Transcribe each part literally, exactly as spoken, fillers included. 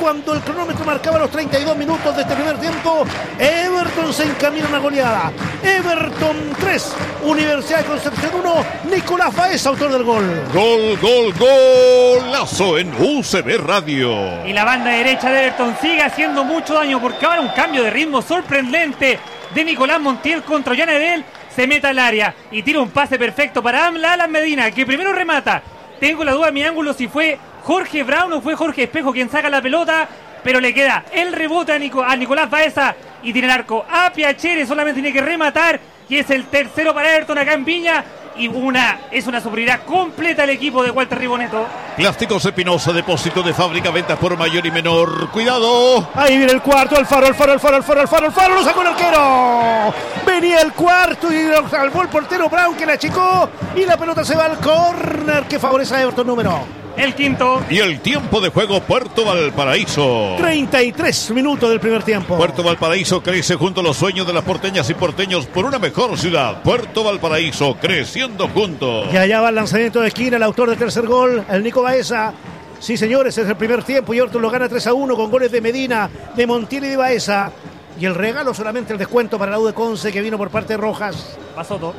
cuando el cronómetro marcaba los treinta y dos minutos de este primer tiempo, Everton se encamina a una goleada. Everton tres, Universidad de Concepción uno, Nicolás Baeza, autor del gol. Gol, gol, golazo en U C B Radio. Y la banda derecha de Everton sigue haciendo mucho daño, porque ahora un cambio de ritmo sorprendente de Nicolás Montiel contra Ollán Edel. Se mete al área y tira un pase perfecto para Alan Medina, que primero remata. Tengo la duda en mi ángulo si fue Jorge Brown o fue Jorge Espejo quien saca la pelota, pero le queda el rebote a, Nico, a Nicolás Baeza y tiene el arco a Piacere, solamente tiene que rematar y es el tercero para Everton acá en Viña. Y una es una superioridad completa el equipo de Walter Riboneto. Plásticos Espinosa, depósito de fábrica, ventas por mayor y menor. ¡Cuidado! Ahí viene el cuarto, Alfaro, Alfaro, Alfaro, Alfaro, Alfaro, Alfaro, lo sacó el arquero. Venía el cuarto y lo salvó el portero Brown, que la achicó y la pelota se va al córner que favorece a Everton número. El quinto. Y el tiempo de juego, Puerto Valparaíso. treinta y tres minutos del primer tiempo. Puerto Valparaíso crece junto a los sueños de las porteñas y porteños por una mejor ciudad. Puerto Valparaíso, creciendo juntos. Y allá va el lanzamiento de esquina, el autor del tercer gol, el Nico Baeza. Sí, señores, es el primer tiempo y Everton lo gana tres a uno con goles de Medina, de Montiel y de Baeza. Y el regalo solamente el descuento para la U de Conce, que vino por parte de Rojas. Basoto.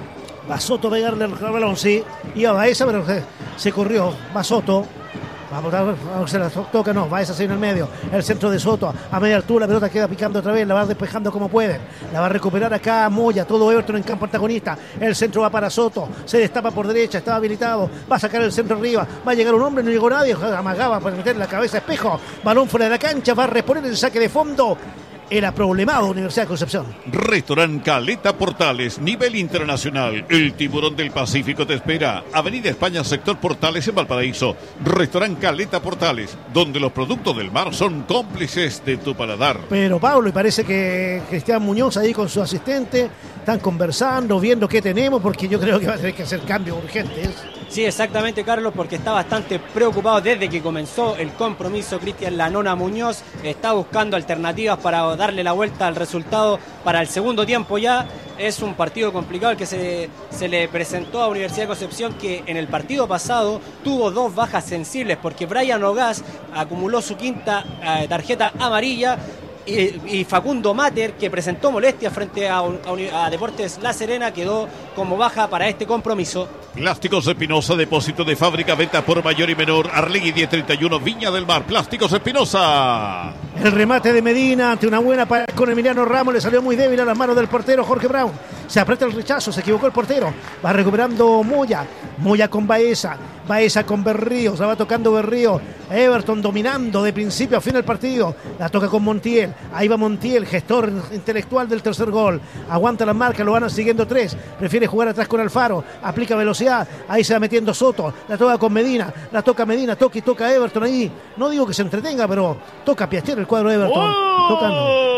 Basoto pegarle el balón, sí. Iba Baeza, pero se, se corrió. Basoto. Vamos a ver, se la toca, no. Baeza se en el medio. El centro de Soto. A media altura, la pelota queda picando otra vez. La va despejando como puede. La va a recuperar acá Moya. Todo Everton en campo antagonista. El centro va para Soto. Se destapa por derecha. Estaba habilitado. Va a sacar el centro arriba. Va a llegar un hombre. No llegó nadie. Amagaba para meter la cabeza a Espejo. Balón fuera de la cancha. Va a reponer el saque de fondo. Era problemado Universidad de Concepción. Restaurant Caleta Portales, nivel internacional. El Tiburón del Pacífico te espera. Avenida España, sector Portales en Valparaíso. Restaurant Caleta Portales, donde los productos del mar son cómplices de tu paladar. Pero Pablo, y parece que Cristian Muñoz ahí con su asistente están conversando, viendo qué tenemos, porque yo creo que va a tener que hacer cambios urgentes. Sí, exactamente, Carlos, porque está bastante preocupado desde que comenzó el compromiso. Cristian Lanona Muñoz está buscando alternativas para darle la vuelta al resultado para el segundo tiempo ya. Es un partido complicado el que se, se le presentó a Universidad de Concepción, que en el partido pasado tuvo dos bajas sensibles porque Brian Ogás acumuló su quinta eh, tarjeta amarilla. Y, y Facundo Mater, que presentó molestias frente a, a, a Deportes La Serena, quedó como baja para este compromiso. Plásticos Espinosa, depósito de fábrica, venta por mayor y menor. Arlegui diez treinta y uno, Viña del Mar. Plásticos Espinosa. El remate de Medina ante una buena para con Emiliano Ramos, le salió muy débil a las manos del portero Jorge Brown. Se aprieta el rechazo, se equivocó el portero. Va recuperando Moya. Moya con Baeza. Baeza con Berrío. Se va tocando Berrío. Everton dominando de principio a fin el partido. La toca con Montiel. Ahí va Montiel, gestor intelectual del tercer gol. Aguanta las marcas, lo van siguiendo tres. Prefiere jugar atrás con Alfaro. Aplica velocidad. Ahí se va metiendo Soto. La toca con Medina. La toca Medina. Toca y toca Everton ahí. No digo que se entretenga, pero toca Piacere el cuadro de Everton. ¡Oh! Tocando.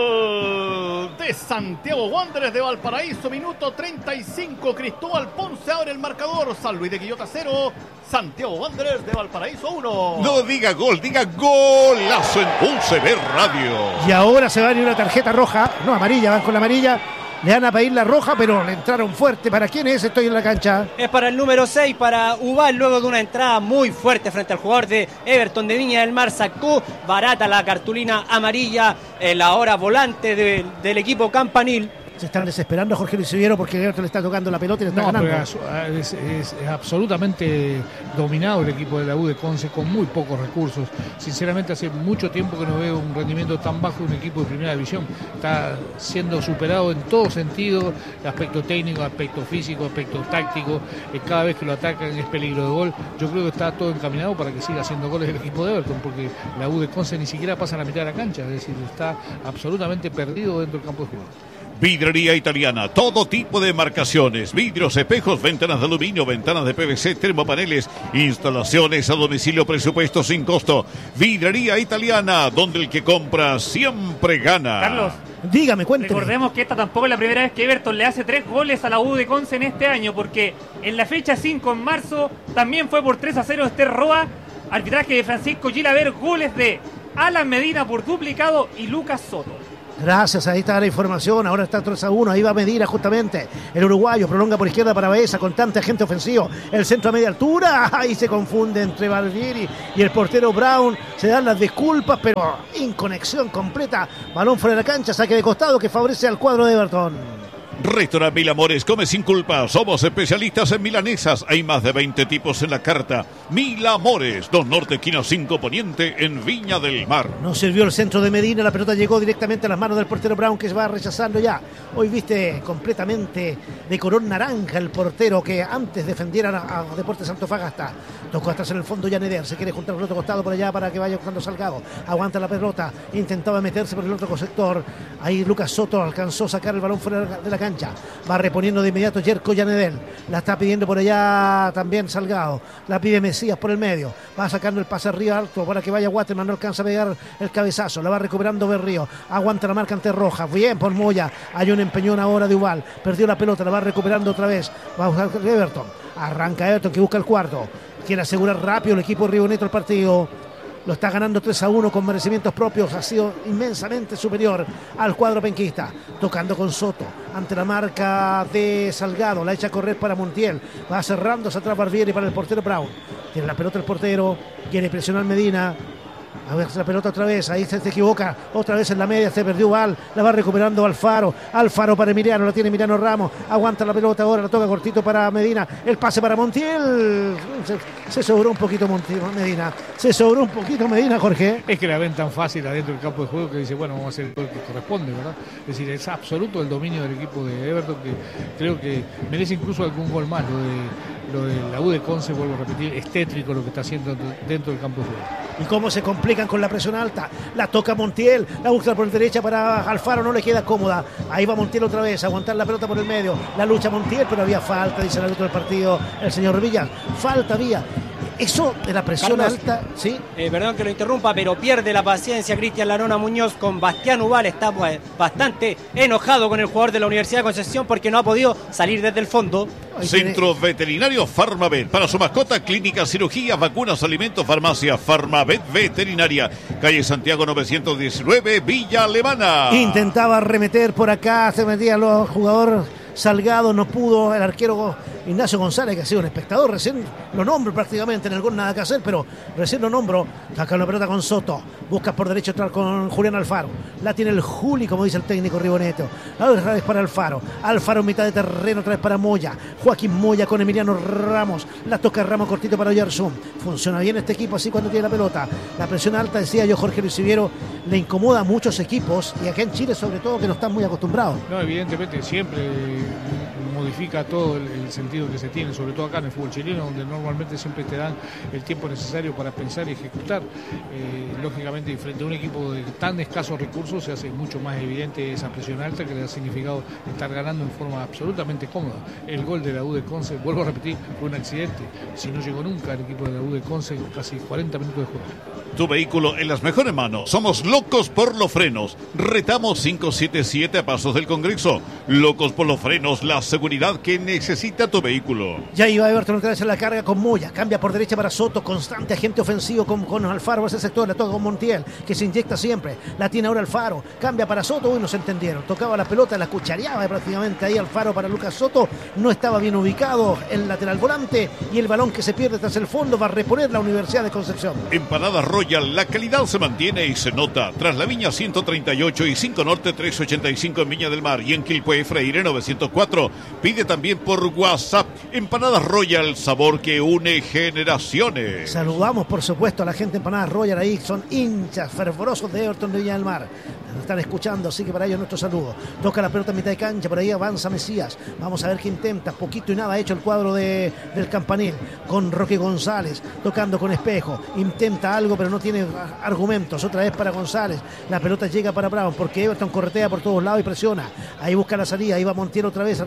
De Santiago Wanderers de Valparaíso, minuto treinta y cinco. Cristóbal Ponce abre el marcador. San Luis de Quillota cero. Santiago Wanderers de Valparaíso uno. No diga gol, diga golazo en U C B Radio. Y ahora se va a ir una tarjeta roja. No, amarilla, van con la amarilla. Le van a pedir la roja, pero le entraron fuerte. ¿Para quién es? Estoy en la cancha. Es para el número seis, para Ubal, luego de una entrada muy fuerte frente al jugador de Everton de Viña del Mar. Sacó barata la cartulina amarilla, el ahora volante de, del equipo campanil. Se están desesperando a Jorge Luis Siviero porque Everton le está tocando la pelota y le está no, ganando. Pero es, es, es absolutamente dominado el equipo de la U de Conce con muy pocos recursos. Sinceramente hace mucho tiempo que no veo un rendimiento tan bajo de un equipo de primera división. Está siendo superado en todo sentido, aspecto técnico, aspecto físico, aspecto táctico. Cada vez que lo atacan es peligro de gol. Yo creo que está todo encaminado para que siga haciendo goles el equipo de Everton, porque la U de Conce ni siquiera pasa a la mitad de la cancha, es decir, está absolutamente perdido dentro del campo de juego. Vidrería Italiana, todo tipo de marcaciones, vidrios, espejos, ventanas de aluminio, ventanas de P V C, termopaneles, instalaciones a domicilio, presupuesto sin costo. Vidrería Italiana, donde el que compra siempre gana. Carlos, dígame, cuénteme. Recordemos que esta tampoco es la primera vez que Everton le hace tres goles a la U de Conce en este año, porque en la fecha cinco en marzo también fue por tres a cero Ester Roa, arbitraje de Francisco Gilaver, goles de Alan Medina por duplicado y Lucas Soto. Gracias, ahí está la información. Ahora está tres a uno. Ahí va Medina justamente. El uruguayo prolonga por izquierda para Baeza con tanta gente ofensivo. El centro a media altura. Ahí se confunde entre Barbieri y el portero Brown. Se dan las disculpas, pero inconexión completa. Balón fuera de la cancha. Saque de costado que favorece al cuadro de Everton. Restaurant Mil Amores, come sin culpa. Somos especialistas en milanesas. Hay más de veinte tipos en la carta. Mil Amores, dos Norte, esquina cinco Poniente, en Viña del Mar. No sirvió el centro de Medina. La pelota llegó directamente a las manos del portero Brown, que se va rechazando ya. Hoy viste completamente de color naranja el portero que antes defendiera a, a Deportes Antofagasta. Tocó atrás en el fondo Yaneder. Se quiere juntar por el otro costado por allá para que vaya buscando Salgado. Aguanta la pelota. Intentaba meterse por el otro sector. Ahí Lucas Soto alcanzó a sacar el balón fuera de la cancha. Va reponiendo de inmediato Yerko Yanedel. La está pidiendo por allá también Salgado. La pide Mesías por el medio. Va sacando el pase arriba alto para que vaya Waterman. No alcanza a pegar el cabezazo. La va recuperando Berrío. Aguanta la marca ante Rojas. Bien por Moya. Hay un empeñón ahora de Ubal. Perdió la pelota. La va recuperando otra vez. Va a buscar Everton. Arranca Everton que busca el cuarto. Quiere asegurar rápido el equipo riboneto el partido. Lo está ganando tres a uno con merecimientos propios. Ha sido inmensamente superior al cuadro penquista. Tocando con Soto. Ante la marca de Salgado. La echa a correr para Montiel. Va cerrándose atrás Barbieri para el portero Brown. Tiene la pelota el portero. Quiere presionar Medina. A ver la pelota otra vez, ahí se, se equivoca, otra vez en la media, se perdió Val, la va recuperando Alfaro, Alfaro para Emiliano, la tiene Emiliano Ramos, aguanta la pelota ahora, la toca cortito para Medina, el pase para Montiel, se, se sobró un poquito Montiel, Medina, se sobró un poquito Medina, Jorge. Es que la ven tan fácil adentro del campo de juego que dice, bueno, vamos a hacer el gol que corresponde, ¿verdad? Es decir, es absoluto el dominio del equipo de Everton, que creo que merece incluso algún gol más, lo de... Lo de la U de Conce, vuelvo a repetir, es tétrico lo que está haciendo dentro del campo de juego. Y cómo se complican con la presión alta. La toca Montiel, la busca por derecha para Alfaro, no le queda cómoda. Ahí va Montiel otra vez, a aguantar la pelota por el medio. La lucha Montiel, pero había falta, dice el árbitro del partido, el señor Villas. Falta había. Eso de la presión Carlos, alta, ¿sí? Eh, perdón que lo interrumpa, pero pierde la paciencia Cristian Lanona Muñoz con Bastián Ubal. Está pues, bastante enojado con el jugador de la Universidad de Concepción porque no ha podido salir desde el fondo. Centro Veterinario Farmavet. Para su mascota, clínica, cirugía, vacunas, alimentos, farmacia. Farmavet Veterinaria. Calle Santiago novecientos diecinueve, Villa Alemana. Intentaba arremeter por acá, se metía los jugadores. Salgado no pudo, el arquero Ignacio González, que ha sido un espectador, recién lo nombro prácticamente, en el gol nada que hacer, pero recién lo nombro, saca la pelota con Soto, busca por derecho con Julián Alfaro, la tiene el Juli, como dice el técnico Riboneto, otra vez para Alfaro, Alfaro en mitad de terreno, otra vez para Moya, Joaquín Moya con Emiliano Ramos, la toca Ramos cortito para Oyarzún, funciona bien este equipo así cuando tiene la pelota, la presión alta, decía yo, Jorge Luis Siviero, le incomoda a muchos equipos, y acá en Chile sobre todo que no están muy acostumbrados. No, evidentemente siempre modifica todo el, el sentido que se tiene, sobre todo acá en el fútbol chileno, donde normalmente siempre te dan el tiempo necesario para pensar y ejecutar. Eh, lógicamente, frente a un equipo de tan escasos recursos, se hace mucho más evidente esa presión alta que le ha significado estar ganando en forma absolutamente cómoda. El gol de la U de Conce, vuelvo a repetir, fue un accidente. Si no llegó nunca el equipo de la U de Conce, casi cuarenta minutos de juego. Tu vehículo en las mejores manos. Somos locos por los frenos. Retamos quinientos setenta y siete a Pasos del Congreso. Locos por los frenos, la seguridad que necesita tu vehículo. Ya iba Everton otra vez en la carga con Moya. Cambia por derecha para Soto. Constante agente ofensivo con, con Alfaro ese sector. La toca con Montiel, que se inyecta siempre. La tiene ahora Alfaro. Cambia para Soto. Uy, no se entendieron. Tocaba la pelota, la cuchareaba prácticamente ahí Alfaro para Lucas Soto. No estaba bien ubicado el lateral volante. Y el balón que se pierde tras el fondo va a reponer la Universidad de Concepción. Empanadas Royal, la calidad se mantiene y se nota. Tras la Viña ciento treinta y ocho y cinco Norte trescientos ochenta y cinco en Viña del Mar y en Quilpué Freire novecientos cuatro. Pide también por WhatsApp. Empanadas Royal, sabor que une generaciones. Saludamos por supuesto a la gente de Empanadas Royal, ahí son hinchas fervorosos de Everton de Viña del Mar. Nos están escuchando, así que para ellos nuestro saludo. Toca la pelota en mitad de cancha, por ahí avanza Mesías. Vamos a ver qué intenta. Poquito y nada ha hecho el cuadro de, del Campanil con Roque González, tocando con Espejo. Intenta algo, pero no tiene argumentos. Otra vez para González. La pelota llega para Brown, porque Everton corretea por todos lados y presiona. Ahí busca la salida, ahí va Montiel otra vez a tratar de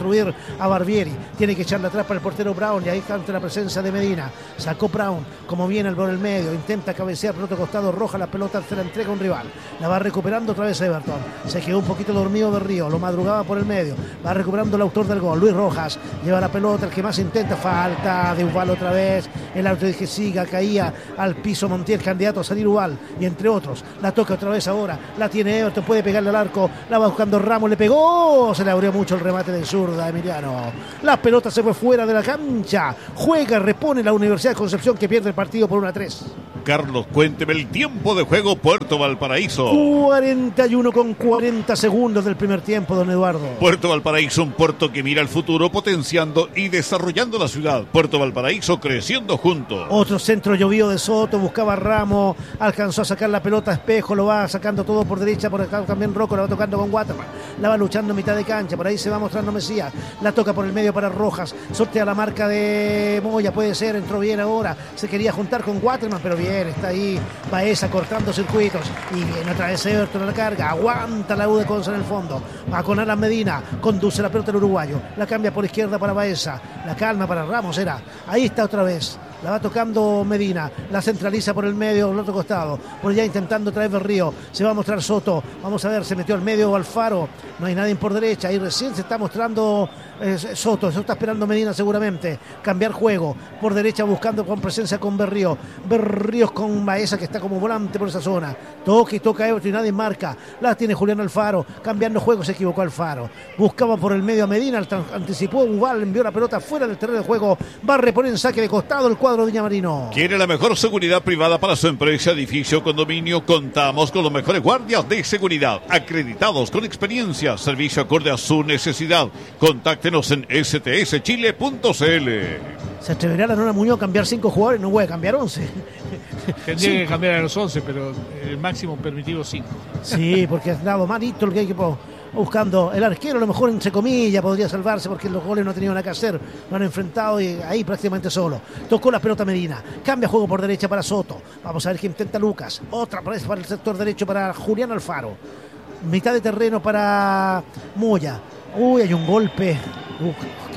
destruir a Barbieri. Tiene que echarla atrás para el portero Brown y ahí está ante la presencia de Medina. Sacó Brown, como viene al por el medio, intenta cabecear por otro costado, Roja la pelota, se la entrega a un rival. La va recuperando otra vez Everton. Se quedó un poquito dormido Berrío, lo madrugaba por el medio. Va recuperando el autor del gol, Luis Rojas. Lleva la pelota, el que más intenta, falta de Ubal otra vez. El árbitro dice que siga, caía al piso Montiel, candidato a salir Ubal, y entre otros. La toca otra vez ahora, la tiene Everton, puede pegarle al arco, la va buscando Ramos, le pegó, se le abrió mucho el remate de zurda, Emiliano. La pelota se fue fuera de la cancha, juega, repone la Universidad de Concepción, que pierde el partido por uno a tres. Carlos, cuénteme el tiempo de juego Puerto Valparaíso. cuarenta y uno con cuarenta segundos del primer tiempo, don Eduardo. Puerto Valparaíso, un puerto que mira al futuro, potenciando y desarrollando la ciudad. Puerto Valparaíso creciendo juntos. Otro centro llovido de Soto, buscaba Ramos, alcanzó a sacar la pelota a Espejo, lo va sacando todo por derecha, por acá también Rocco, la va tocando con Waterman, la va luchando en mitad de cancha, por ahí se va mostrando Mesías, la toca por el medio para Rojas, sortea la marca de Moya, puede ser, entró bien ahora, se quería juntar con Waterman, pero bien, está ahí Baeza cortando circuitos, y viene otra vez Everton a la carga, aguanta la U de Conce en el fondo, va con Alan Medina, conduce la pelota el uruguayo, la cambia por izquierda para Baeza, la calma para Ramos, era, ahí está otra vez. La va tocando Medina, la centraliza por el medio, por el otro costado, por allá intentando traer Berrío, se va a mostrar Soto, vamos a ver, se metió al medio Alfaro, no hay nadie por derecha, ahí recién se está mostrando eh, Soto, eso está esperando Medina seguramente, cambiar juego, por derecha buscando con presencia con Berrío, Berríos con Baeza que está como volante por esa zona, toca y toca Everton y nadie marca, la tiene Julián Alfaro, cambiando juego, se equivocó Alfaro, buscaba por el medio a Medina, anticipó Ubal, envió la pelota fuera del terreno de juego, va a reponer en saque de costado el cuadro de Villamarino. ¿Quiere la mejor seguridad privada para su empresa, edificio, condominio? Contamos con los mejores guardias de seguridad, acreditados con experiencia, servicio acorde a su necesidad. Contáctenos en s t s chile punto c l. ¿Se atreverá la Nona Muñoz a cambiar cinco jugadores? No puede cambiar once. Tendría sí. que cambiar a los once, pero el máximo permitido cinco. Sí, porque ha dado malito el equipo. Buscando el arquero, a lo mejor entre comillas podría salvarse porque los goles no ha tenido nada que hacer, lo han enfrentado y ahí prácticamente solo. Tocó la pelota Medina, cambia juego por derecha para Soto, vamos a ver qué intenta Lucas, otra vez para el sector derecho para Julián Alfaro, mitad de terreno para Moya. Uy, hay un golpe. Uh,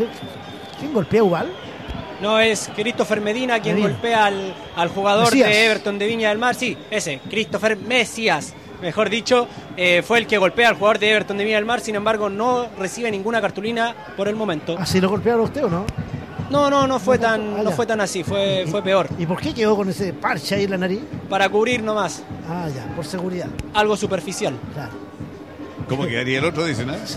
¿Quién golpea a Ubal? No, es Christopher Medina quien Medina. golpea al, al jugador Mesías. de Everton de Viña del Mar, sí, ese, Christopher Mesías. Mejor dicho, eh, fue el que golpea al jugador de Everton de Viña del Mar, sin embargo no recibe ninguna cartulina por el momento. ¿Así lo golpearon usted o no? No, no, no fue, no, tan, ah, no fue tan así, fue, ¿Y, fue peor. ¿Y por qué quedó con ese parche ahí en la nariz? Para cubrir nomás. Ah, ya, por seguridad. Algo superficial. Claro. ¿Cómo quedaría el otro, dicen? ¿eh? Sí.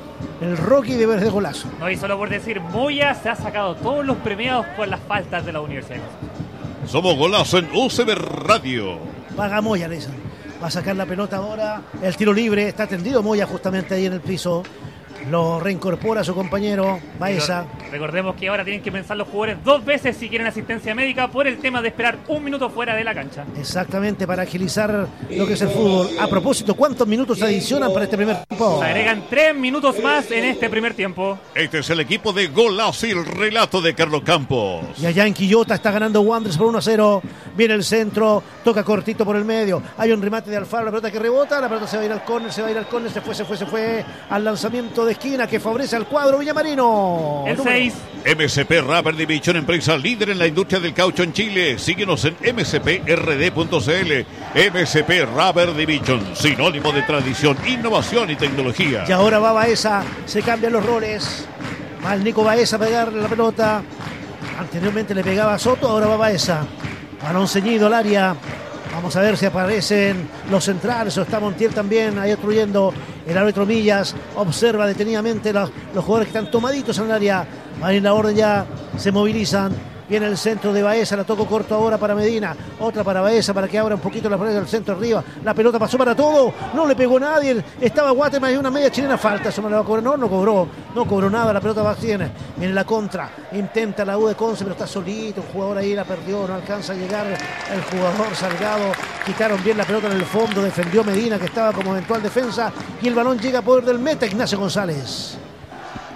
El Rocky de de golazo. No, y solo por decir, Moya se ha sacado todos los premiados por las faltas de la Universidad. Somos Golazo en U C B Radio. Paga Moya, le dicen. Va a sacar la pelota ahora, el tiro libre, está tendido Moya justamente ahí en el piso, lo reincorpora a su compañero Baeza. Recordemos que ahora tienen que pensar los jugadores dos veces si quieren asistencia médica por el tema de esperar un minuto fuera de la cancha. Exactamente, para agilizar lo que es el fútbol. A propósito, ¿cuántos minutos se adicionan para este primer tiempo? Se agregan tres minutos más en este primer tiempo. Este es el equipo de Golazo y el relato de Carlos Campos. Y allá en Quillota está ganando Wanderers por uno a cero. Viene el centro, toca cortito por el medio. Hay un remate de Alfaro, la pelota que rebota, la pelota se va a ir al córner, se va a ir al córner, se fue, se fue, se fue al lanzamiento de esquina que favorece al cuadro Villamarino. El seis. M S P Rubber Division, empresa líder en la industria del caucho en Chile. Síguenos en m s p r d punto c l. M S P Rubber Division, sinónimo de tradición, innovación y tecnología. Y ahora va Baeza, se cambian los roles. Va el Nico Baeza a pegarle la pelota. Anteriormente le pegaba a Soto, ahora va Baeza. Balón ceñido al área. Vamos a ver si aparecen los centrales o está Montiel también ahí obstruyendo. El árbitro Millas observa detenidamente los, los jugadores que están tomaditos en el área. Ahí en la orden ya se movilizan. Viene el centro de Baeza, la tocó corto ahora para Medina, otra para Baeza para que abra un poquito la pared del centro arriba. La pelota pasó para todo, no le pegó nadie. Estaba Waterman y una media chilena, falta, eso me la va a cobrar. No, no cobró, no cobró nada, la pelota va tiene. Viene la contra, intenta la U de Conce, pero está solito, un jugador ahí la perdió, no alcanza a llegar el jugador Salgado. Quitaron bien la pelota en el fondo, defendió Medina que estaba como eventual defensa y el balón llega a poder del meta Ignacio González.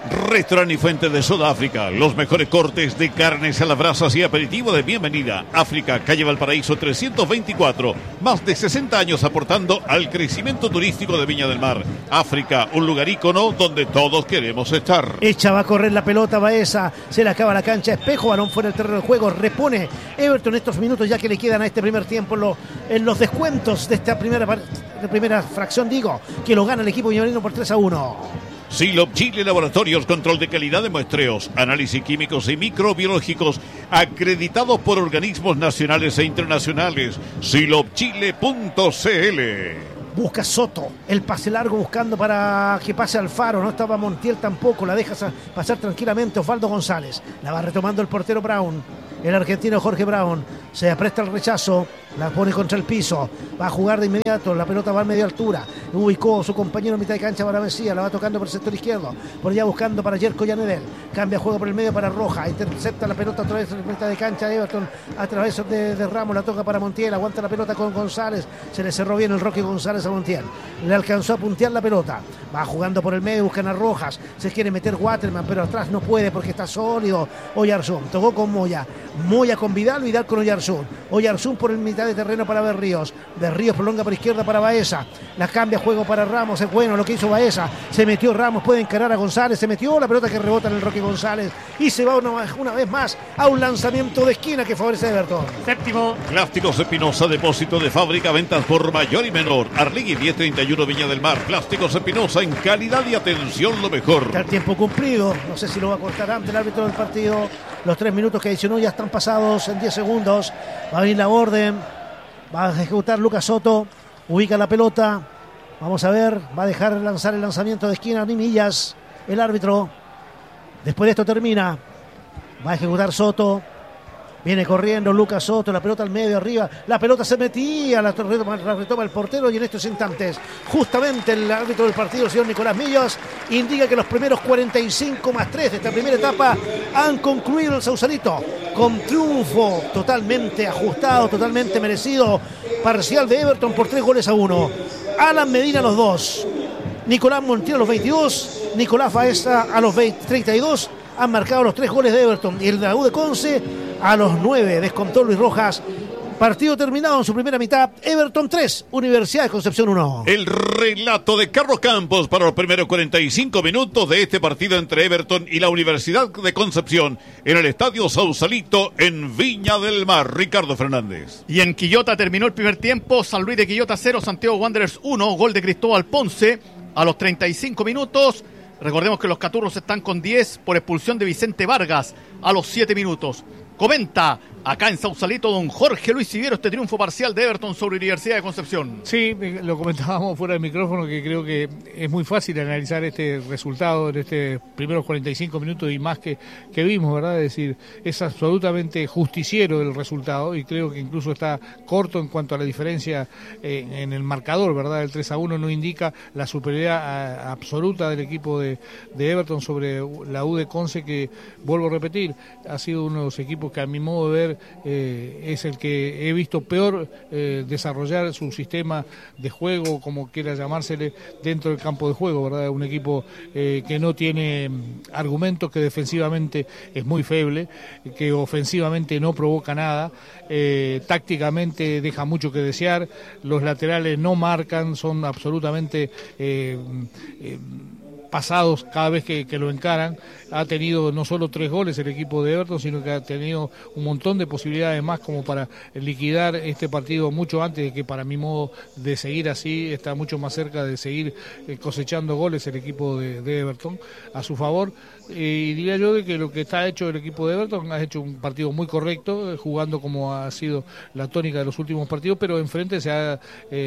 Restaurante y Fuente de Sudáfrica, los mejores cortes de carnes a las brasas y aperitivo de bienvenida. África, calle Valparaíso trescientos veinticuatro, más de sesenta años aportando al crecimiento turístico de Viña del Mar. África, un lugar ícono donde todos queremos estar. Echa, va a correr la pelota, Baeza, se le acaba la cancha, Espejo, balón fuera del terreno de juego, repone Everton estos minutos ya que le quedan a este primer tiempo en, lo, en los descuentos de esta primera, de primera fracción, digo, que lo gana el equipo viñamarino por tres a uno. Silop Chile Laboratorios, control de calidad de muestreos, análisis químicos y microbiológicos acreditados por organismos nacionales e internacionales. silop chile punto c l. Busca Soto, el pase largo buscando para que pase Alfaro, no estaba Montiel tampoco, la deja pasar tranquilamente Osvaldo González, la va retomando el portero Brown, el argentino Jorge Brown, se apresta el rechazo, la pone contra el piso, va a jugar de inmediato, la pelota va a media altura, ubicó a su compañero en mitad de cancha para Mesía, la va tocando por el sector izquierdo, por allá buscando para Jerko Yanedel, cambia juego por el medio para Roja, intercepta la pelota a través de la mitad de cancha, Everton a través de, de Ramos, la toca para Montiel, aguanta la pelota con González, se le cerró bien el Roque González a Montiel, le alcanzó a puntear la pelota, va jugando por el medio, buscan a Rojas, se quiere meter Waterman, pero atrás no puede porque está sólido Oyarzún, tocó con Moya, Moya con Vidal, Vidal con Oyarzún, Oyarzún por el mitad de terreno para Berríos, Berríos prolonga por izquierda para Baeza, la cambia juego para Ramos, es bueno lo que hizo Baeza, se metió Ramos, puede encarar a González, se metió la pelota que rebota en el Roque González y se va una, una vez más a un lanzamiento de esquina que favorece a Everton. Séptimo. Plásticos Espinosa, depósito de fábrica, ventas por mayor y menor. Arligui diez treinta y uno Viña del Mar. Plásticos Espinosa, en calidad y atención lo mejor. Está el tiempo cumplido, no sé si lo va a cortar antes el árbitro del partido, los tres minutos que adicionó ya están pasados en diez segundos, va a venir la orden, va a ejecutar Lucas Soto, ubica la pelota, vamos a ver, va a dejar lanzar el lanzamiento de esquina ni millas, el árbitro, después de esto termina, va a ejecutar Soto, viene corriendo Lucas Soto, la pelota al medio, arriba, la pelota se metía, la retoma, la retoma el portero y en estos instantes, justamente el árbitro del partido, el señor Nicolás Millas, indica que los primeros cuarenta y cinco más tres de esta primera etapa han concluido el Sausalito con triunfo totalmente ajustado, totalmente merecido, parcial de Everton por tres goles a uno. Alan Medina a los dos, Nicolás Montiel a los veintidós, Nicolás Baeza a los treinta y dos, han marcado los tres goles de Everton y el de la U de Conce a los nueve, descontó Luis Rojas. Partido terminado en su primera mitad, Everton tres, Universidad de Concepción uno. El relato de Carlos Campos para los primeros cuarenta y cinco minutos de este partido entre Everton y la Universidad de Concepción en el Estadio Sausalito en Viña del Mar. Ricardo Fernández. Y en Quillota terminó el primer tiempo, San Luis de Quillota cero, Santiago Wanderers uno, gol de Cristóbal Ponce a los treinta y cinco minutos. Recordemos que los Caturros están con diez por expulsión de Vicente Vargas a los siete minutos. Comenta acá en Sausalito don Jorge Luis Siviero este triunfo parcial de Everton sobre Universidad de Concepción. Sí, lo comentábamos fuera del micrófono que creo que es muy fácil analizar este resultado en estos primeros cuarenta y cinco minutos y más que, que vimos, ¿verdad? Es decir, es absolutamente justiciero el resultado y creo que incluso está corto en cuanto a la diferencia eh, en el marcador, ¿verdad? El tres a uno no indica la superioridad a, absoluta del equipo de, de Everton sobre la U de Conce, que vuelvo a repetir, ha sido uno de los equipos que a mi modo de ver eh, es el que he visto peor eh, desarrollar su sistema de juego, como quiera llamársele, dentro del campo de juego, ¿verdad? Un equipo eh, que no tiene argumentos, que defensivamente es muy feble, que ofensivamente no provoca nada, eh, tácticamente deja mucho que desear, los laterales no marcan, son absolutamente eh, eh, pasados cada vez que, que lo encaran. Ha tenido no solo tres goles el equipo de Everton, sino que ha tenido un montón de posibilidades más como para liquidar este partido mucho antes, de que para mi modo de seguir así está mucho más cerca de seguir cosechando goles el equipo de, de Everton a su favor. Y diría yo de que lo que está hecho el equipo de Everton ha hecho un partido muy correcto, jugando como ha sido la tónica de los últimos partidos, pero enfrente se ha,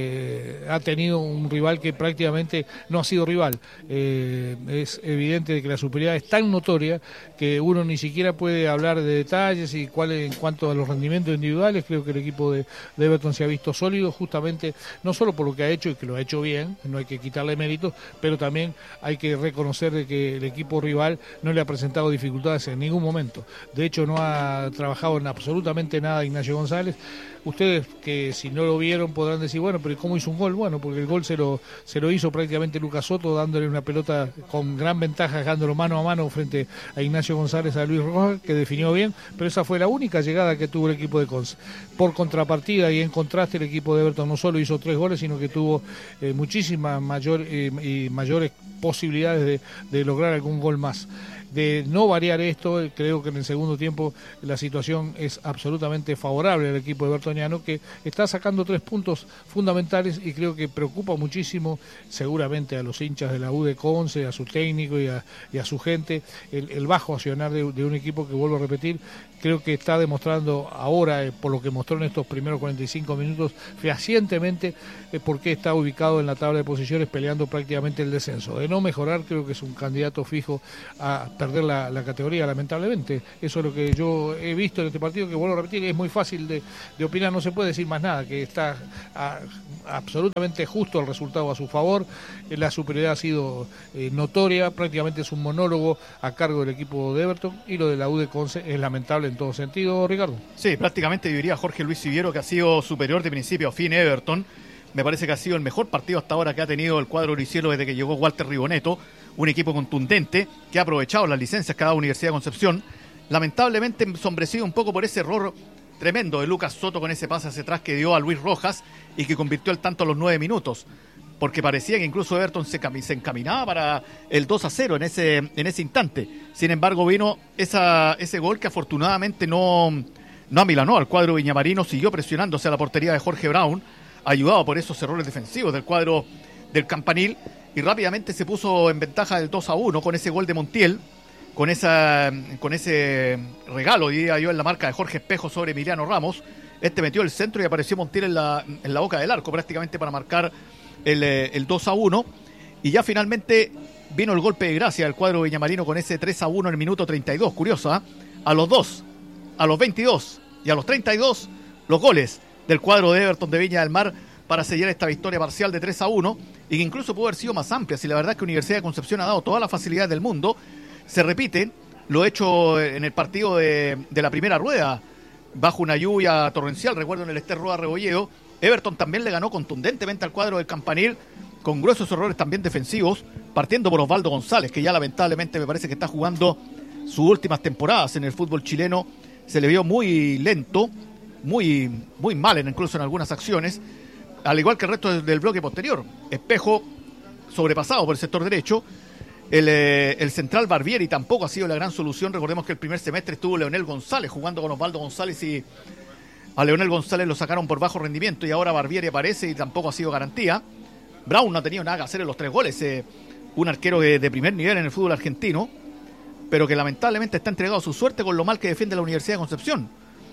eh, ha tenido un rival que prácticamente no ha sido rival. Eh, es evidente de que la superioridad es tan notoria que uno ni siquiera puede hablar de detalles y cuál en cuanto a los rendimientos individuales. Creo que el equipo de, de Everton se ha visto sólido, justamente no solo por lo que ha hecho y que lo ha hecho bien, no hay que quitarle méritos, pero también hay que reconocer de que el equipo rival no le ha presentado dificultades en ningún momento. De hecho, no ha trabajado en absolutamente nada Ignacio González. Ustedes que si no lo vieron podrán decir, bueno, pero ¿cómo hizo un gol? Bueno, porque el gol se lo se lo hizo prácticamente Lucas Soto, dándole una pelota iba con gran ventaja dejándolo mano a mano frente a Ignacio González, a Luis Rojas, que definió bien, pero esa fue la única llegada que tuvo el equipo de Conce. Por contrapartida y en contraste, el equipo de Everton no solo hizo tres goles, sino que tuvo eh, muchísimas mayor, eh, y mayores posibilidades de, de lograr algún gol más. De no variar esto, creo que en el segundo tiempo la situación es absolutamente favorable al equipo evertoniano, que está sacando tres puntos fundamentales y creo que preocupa muchísimo seguramente a los hinchas de la U de Conce, a su técnico y a, y a su gente, el, el bajo accionar de, de un equipo que, vuelvo a repetir, creo que está demostrando ahora, eh, por lo que mostró en estos primeros cuarenta y cinco minutos, fehacientemente eh, por qué está ubicado en la tabla de posiciones peleando prácticamente el descenso. De no mejorar, creo que es un candidato fijo a perder la, la categoría, lamentablemente. Eso es lo que yo he visto en este partido, que vuelvo a repetir, es muy fácil de, de opinar, no se puede decir más nada, que está a, absolutamente justo el resultado a su favor, la superioridad ha sido eh, notoria, prácticamente es un monólogo a cargo del equipo de Everton, y lo de la U de Conce es lamentable en todo sentido, Ricardo. Sí, prácticamente diría Jorge Luis Siviero que ha sido superior de principio a fin Everton. Me parece que ha sido el mejor partido hasta ahora que ha tenido el cuadro oricielo desde que llegó Walter Riboneto, un equipo contundente que ha aprovechado las licencias que ha dado Universidad de Concepción, lamentablemente ensombrecido un poco por ese error tremendo de Lucas Soto con ese pase hacia atrás que dio a Luis Rojas y que convirtió el tanto a los nueve minutos, porque parecía que incluso Everton se, cam- se encaminaba para el dos a cero en ese, en ese instante. Sin embargo, vino esa, ese gol que afortunadamente no, no amilanó al cuadro viñamarino, siguió presionándose a la portería de Jorge Brown, ayudado por esos errores defensivos del cuadro del Campanil, y rápidamente se puso en ventaja del dos a uno con ese gol de Montiel, con esa con ese regalo, diría yo, en la marca de Jorge Espejo sobre Emiliano Ramos. Este metió el centro y apareció Montiel en la, en la boca del arco prácticamente para marcar el, el dos a uno, y ya finalmente vino el golpe de gracia del cuadro viñamarino con ese tres a uno en el minuto treinta y dos, curioso, ¿eh? A los dos, a los veintidós y a los treinta y dos, los goles del cuadro de Everton de Viña del Mar para sellar esta victoria parcial de tres a uno, y que incluso pudo haber sido más amplia si la verdad es que Universidad de Concepción ha dado toda la facilidad del mundo. Se repite lo hecho en el partido de, de la primera rueda, bajo una lluvia torrencial, recuerdo en el Ester Roa Rebolledo. Everton también le ganó contundentemente al cuadro del Campanil, con gruesos errores también defensivos, partiendo por Osvaldo González, que ya lamentablemente me parece que está jugando sus últimas temporadas en el fútbol chileno. Se le vio muy lento, muy, muy mal en, incluso en algunas acciones, al igual que el resto del, del bloque posterior. Espejo sobrepasado por el sector derecho. El, eh, el central Barbieri tampoco ha sido la gran solución. Recordemos que el primer semestre estuvo Leonel González jugando con Osvaldo González, y a Leonel González lo sacaron por bajo rendimiento, y ahora Barbieri aparece y tampoco ha sido garantía. Brown no ha tenido nada que hacer en los tres goles, eh, un arquero de, de primer nivel en el fútbol argentino, pero que lamentablemente está entregado a su suerte con lo mal que defiende la Universidad de Concepción.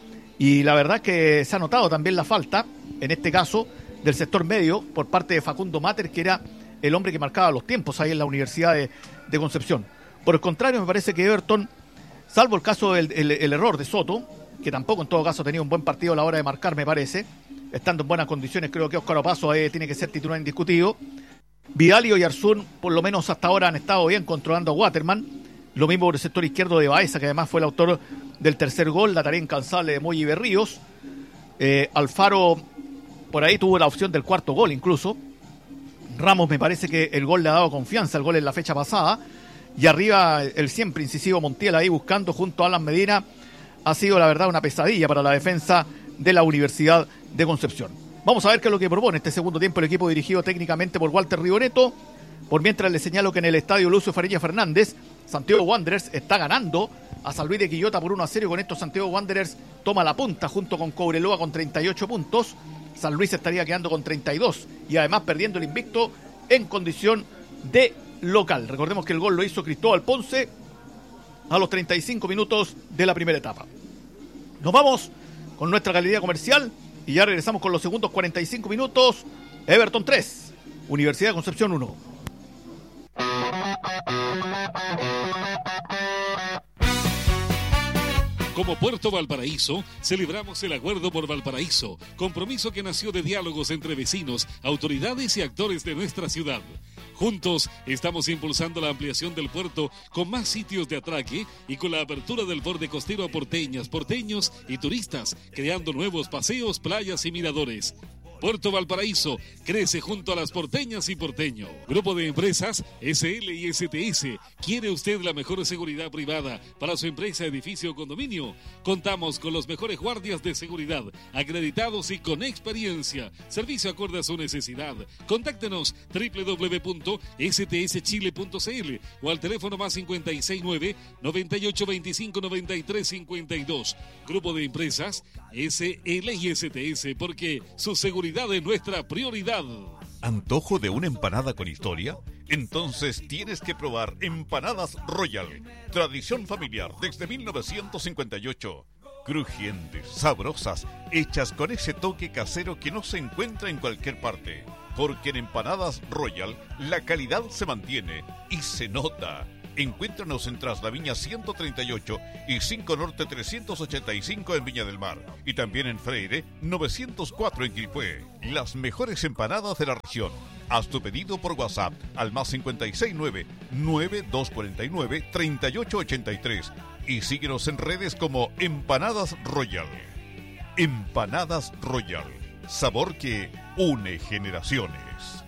Y la verdad es que se ha notado también la falta, en este caso, del sector medio por parte de Facundo Mater, que era el hombre que marcaba los tiempos ahí en la Universidad de, de Concepción. Por el contrario, me parece que Everton, salvo el caso del el, el error de Soto, que tampoco en todo caso tenía un buen partido a la hora de marcar, me parece, estando en buenas condiciones, creo que Óscar Opaso eh, tiene que ser titular indiscutido. Vidal y Oyarzún, por lo menos hasta ahora, han estado bien controlando a Waterman. Lo mismo por el sector izquierdo de Baeza, que además fue el autor del tercer gol, la tarea incansable de Moy y Berríos. Eh, Alfaro por ahí tuvo la opción del cuarto gol incluso. Ramos me parece que el gol le ha dado confianza, el gol en la fecha pasada. Y arriba el siempre incisivo Montiel ahí buscando junto a Alan Medina. Ha sido la verdad una pesadilla para la defensa de la Universidad de Concepción. Vamos a ver qué es lo que propone este segundo tiempo el equipo dirigido técnicamente por Walter Riboneto. Por mientras les señalo que en el estadio Lucio Farilla Fernández, Santiago Wanderers está ganando a San Luis de Quillota por uno a cero. Con esto Santiago Wanderers toma la punta junto con Cobreloa con treinta y ocho puntos. San Luis estaría quedando con treinta y dos y además perdiendo el invicto en condición de local. Recordemos que el gol lo hizo Cristóbal Ponce a los treinta y cinco minutos de la primera etapa. Nos vamos con nuestra galería comercial y ya regresamos con los segundos cuarenta y cinco minutos. Everton tres, Universidad de Concepción uno. Como Puerto Valparaíso, celebramos el Acuerdo por Valparaíso, compromiso que nació de diálogos entre vecinos, autoridades y actores de nuestra ciudad. Juntos estamos impulsando la ampliación del puerto con más sitios de atraque y con la apertura del borde costero a porteñas, porteños y turistas, creando nuevos paseos, playas y miradores. Puerto Valparaíso crece junto a las porteñas y porteños. Grupo de Empresas S L y S T S. ¿Quiere usted la mejor seguridad privada para su empresa, edificio o condominio? Contamos con los mejores guardias de seguridad, acreditados y con experiencia. Servicio acorde a su necesidad. Contáctenos doble u doble u doble u punto s t s chile punto c l o al teléfono más cinco seis nueve, noventa y ocho veinticinco, noventa y tres cincuenta y dos. Grupo de Empresas S L y S T S, porque su seguridad es nuestra prioridad. ¿Antojo de una empanada con historia? Entonces tienes que probar Empanadas Royal. Tradición familiar desde mil novecientos cincuenta y ocho. Crujientes, sabrosas, hechas con ese toque casero que no se encuentra en cualquier parte. Porque en Empanadas Royal la calidad se mantiene y se nota. Encuéntranos en Traslaviña ciento treinta y ocho y cinco Norte trescientos ochenta y cinco en Viña del Mar. Y también en Freire novecientos cuatro en Quilpué. Las mejores empanadas de la región. Haz tu pedido por WhatsApp al más cinco seis nueve, nueve dos cuatro nueve, tres ocho ocho tres. Y síguenos en redes como Empanadas Royal. Empanadas Royal. Sabor que une generaciones.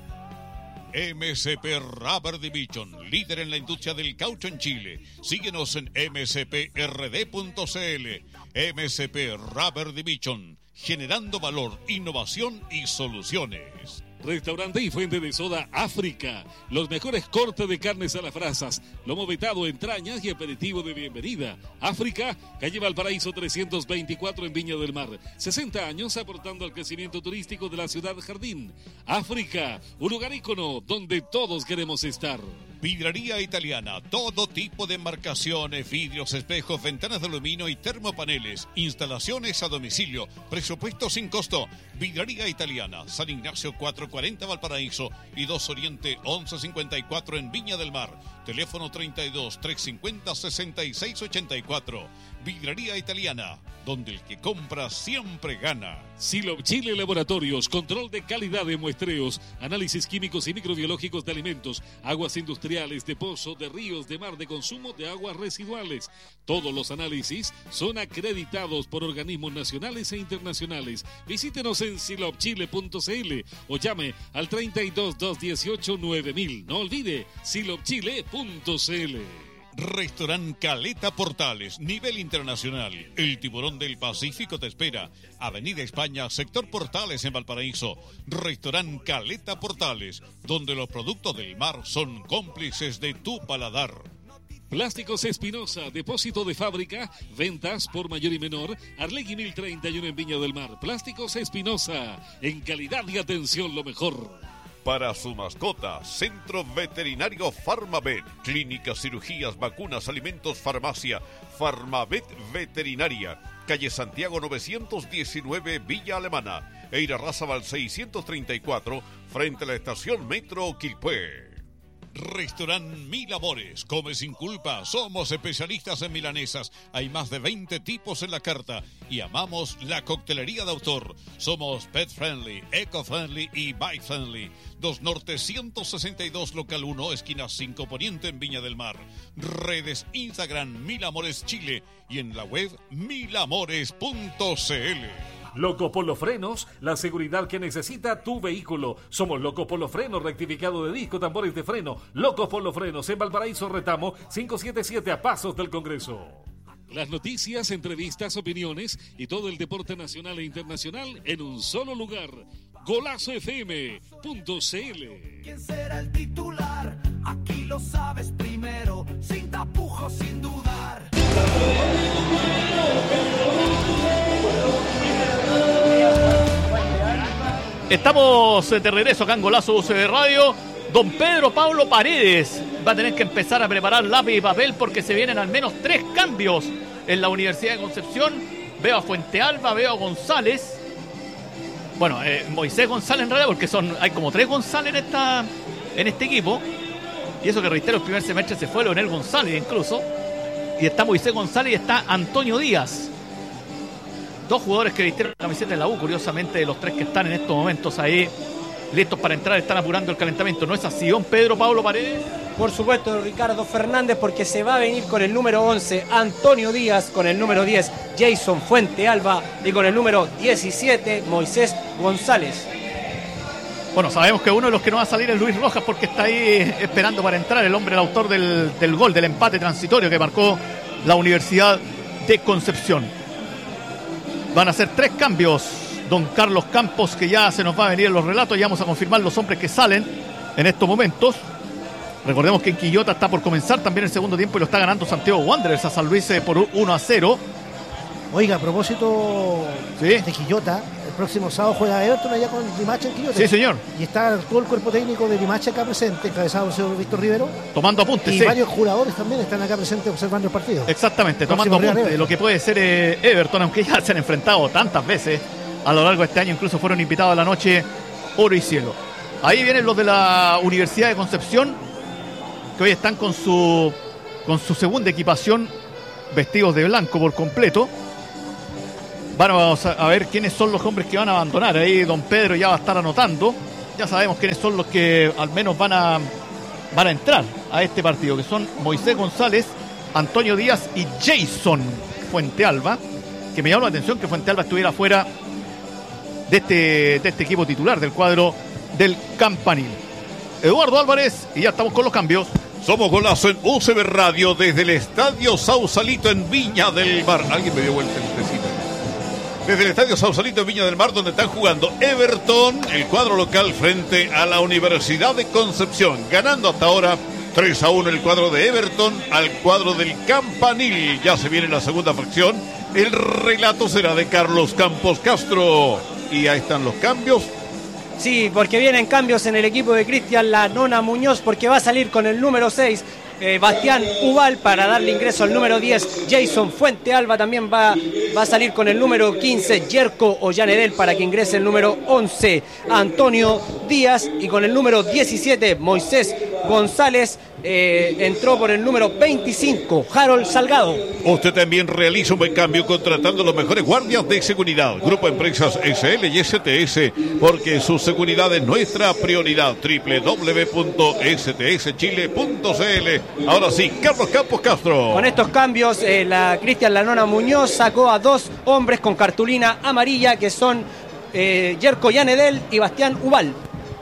M C P Rubber Division, líder en la industria del caucho en Chile. Síguenos en m c p r d punto c l. M C P Rubber Division, generando valor, innovación y soluciones. Restaurante y fuente de soda África. Los mejores cortes de carnes a las brasas, lomo vetado, entrañas y aperitivo de bienvenida. África, calle Valparaíso trescientos veinticuatro en Viña del Mar. sesenta años aportando al crecimiento turístico de la ciudad jardín. África, un lugar ícono donde todos queremos estar. Vidraría Italiana, todo tipo de embarcaciones, vidrios, espejos, ventanas de aluminio y termopaneles. Instalaciones a domicilio, presupuesto sin costo. Vidraría Italiana, San Ignacio cuatrocientos cuarenta Valparaíso y dos Oriente once cincuenta y cuatro en Viña del Mar. Teléfono treinta y dos, trescientos cincuenta, sesenta y seis ochenta y cuatro. Vidraría Italiana, donde el que compra siempre gana. Silop Chile Laboratorios, control de calidad de muestreos, análisis químicos y microbiológicos de alimentos, aguas industriales, de pozo, de ríos, de mar, de consumo de aguas residuales. Todos los análisis son acreditados por organismos nacionales e internacionales. Visítenos en silop chile punto c l o llame al treinta y dos, doscientos dieciocho, nueve mil. No olvide, silop chile punto c l. Restaurant Caleta Portales, nivel internacional. El tiburón del Pacífico te espera. Avenida España, sector Portales en Valparaíso. Restaurant Caleta Portales, donde los productos del mar son cómplices de tu paladar. Plásticos Espinosa, depósito de fábrica, ventas por mayor y menor, Arlegui mil treinta y uno en Viña del Mar. Plásticos Espinosa, en calidad y atención lo mejor. Para su mascota, Centro Veterinario Farmavet, clínicas, cirugías, vacunas, alimentos, farmacia, Farmavet Veterinaria, calle Santiago novecientos diecinueve, Villa Alemana, Eira Razabal seiscientos treinta y cuatro, frente a la estación Metro Quilpué. Restaurant Mil Amores, come sin culpa, somos especialistas en milanesas, hay más de veinte tipos en la carta y amamos la coctelería de autor. Somos pet friendly, eco friendly y bike friendly. dos Norte ciento sesenta y dos, local uno, esquina cinco Poniente en Viña del Mar. Redes Instagram Mil Amores Chile y en la web mil amores punto c l. Loco por los frenos, la seguridad que necesita tu vehículo. Somos Locos por los frenos, rectificado de disco, tambores de freno. Locos por los frenos en Valparaíso Retamo quinientos setenta y siete a pasos del Congreso. Las noticias, entrevistas, opiniones y todo el deporte nacional e internacional en un solo lugar. golazo f m punto c l. ¿Quién será el titular? Aquí lo sabes primero, sin tapujos, sin dudar. Estamos de regreso acá en Golazo U C B Radio. Don Pedro Pablo Paredes va a tener que empezar a preparar lápiz y papel porque se vienen al menos tres cambios en la Universidad de Concepción. Veo a Fuente Alba, veo a González. Bueno, eh, Moisés González en realidad, porque son hay como tres González en, esta, en este equipo. Y eso que reitero, el primer semestre se fue Leonel González incluso. Y está Moisés González y está Antonio Díaz. Dos jugadores que vistieron la camiseta de la U, curiosamente, de los tres que están en estos momentos ahí listos para entrar, están apurando el calentamiento. ¿No es así, don Pedro Pablo Paredes? Por supuesto, Ricardo Fernández, porque se va a venir con el número once, Antonio Díaz, con el número diez, Jason Fuente Alba, y con el número diecisiete, Moisés González. Bueno, sabemos que uno de los que no va a salir es Luis Rojas porque está ahí esperando para entrar, el hombre, el autor del, del gol, del empate transitorio que marcó la Universidad de Concepción. Van a ser tres cambios, don Carlos Campos, que ya se nos va a venir en los relatos, ya vamos a confirmar los hombres que salen en estos momentos. Recordemos que en Quillota está por comenzar también el segundo tiempo y lo está ganando Santiago Wanderers a San Luis por uno a cero. Oiga, a propósito ¿Sí? de Quillota, el próximo sábado juega Everton allá con Limache en Quillota. Sí, señor. Y está todo el cuerpo técnico de Limache acá presente, encabezado por el señor Víctor Rivero. Tomando apuntes, Y sí. varios jugadores también están acá presentes observando el partido. Exactamente, Próximo tomando rival apuntes de Everton. lo que puede ser eh, Everton, aunque ya se han enfrentado tantas veces a lo largo de este año, incluso fueron invitados a la noche oro y cielo. Ahí vienen los de la Universidad de Concepción, que hoy están con su con su segunda equipación, vestidos de blanco por completo. Vamos a ver quiénes son los hombres que van a abandonar. Ahí don Pedro ya va a estar anotando. Ya sabemos quiénes son los que al menos van a van a entrar a este partido, que son Moisés González, Antonio Díaz y Jason Fuentealba, que me llamó la atención que Fuentealba estuviera fuera de este, de este equipo titular del cuadro del Campanil. Eduardo Álvarez, y ya estamos con los cambios. Somos Golazo en U C B Radio desde el Estadio Sausalito en Viña del Mar. Alguien me dio vuelta el tecito. Desde el Estadio Sausalito en Viña del Mar, donde están jugando Everton, el cuadro local, frente a la Universidad de Concepción. Ganando hasta ahora tres a uno el cuadro de Everton al cuadro del Campanil. Ya se viene la segunda fracción. El relato será de Carlos Campos Castro. Y ahí están los cambios. Sí, porque vienen cambios en el equipo de Cristian La Nona Muñoz, porque va a salir con el número seis, eh, Bastián Ubal, para darle ingreso al número diez, Jason Fuentealba. También va, va a salir con el número quince, Yerko Ollanedel, para que ingrese el número once, Antonio Díaz. Y con el número diecisiete, Moisés González, eh, entró por el número veinticinco, Harold Salgado. Usted también realiza un buen cambio contratando los mejores guardias de seguridad. Grupo Empresas S L y S T S, porque su seguridad es nuestra prioridad. doble u doble u doble u punto s t s chile punto c l. Ahora sí, Carlos Campos Castro. Con estos cambios, eh, la Cristian La Nona Muñoz sacó a dos hombres con cartulina amarilla, que son eh, Yerko Yanedel y Bastián Ubal.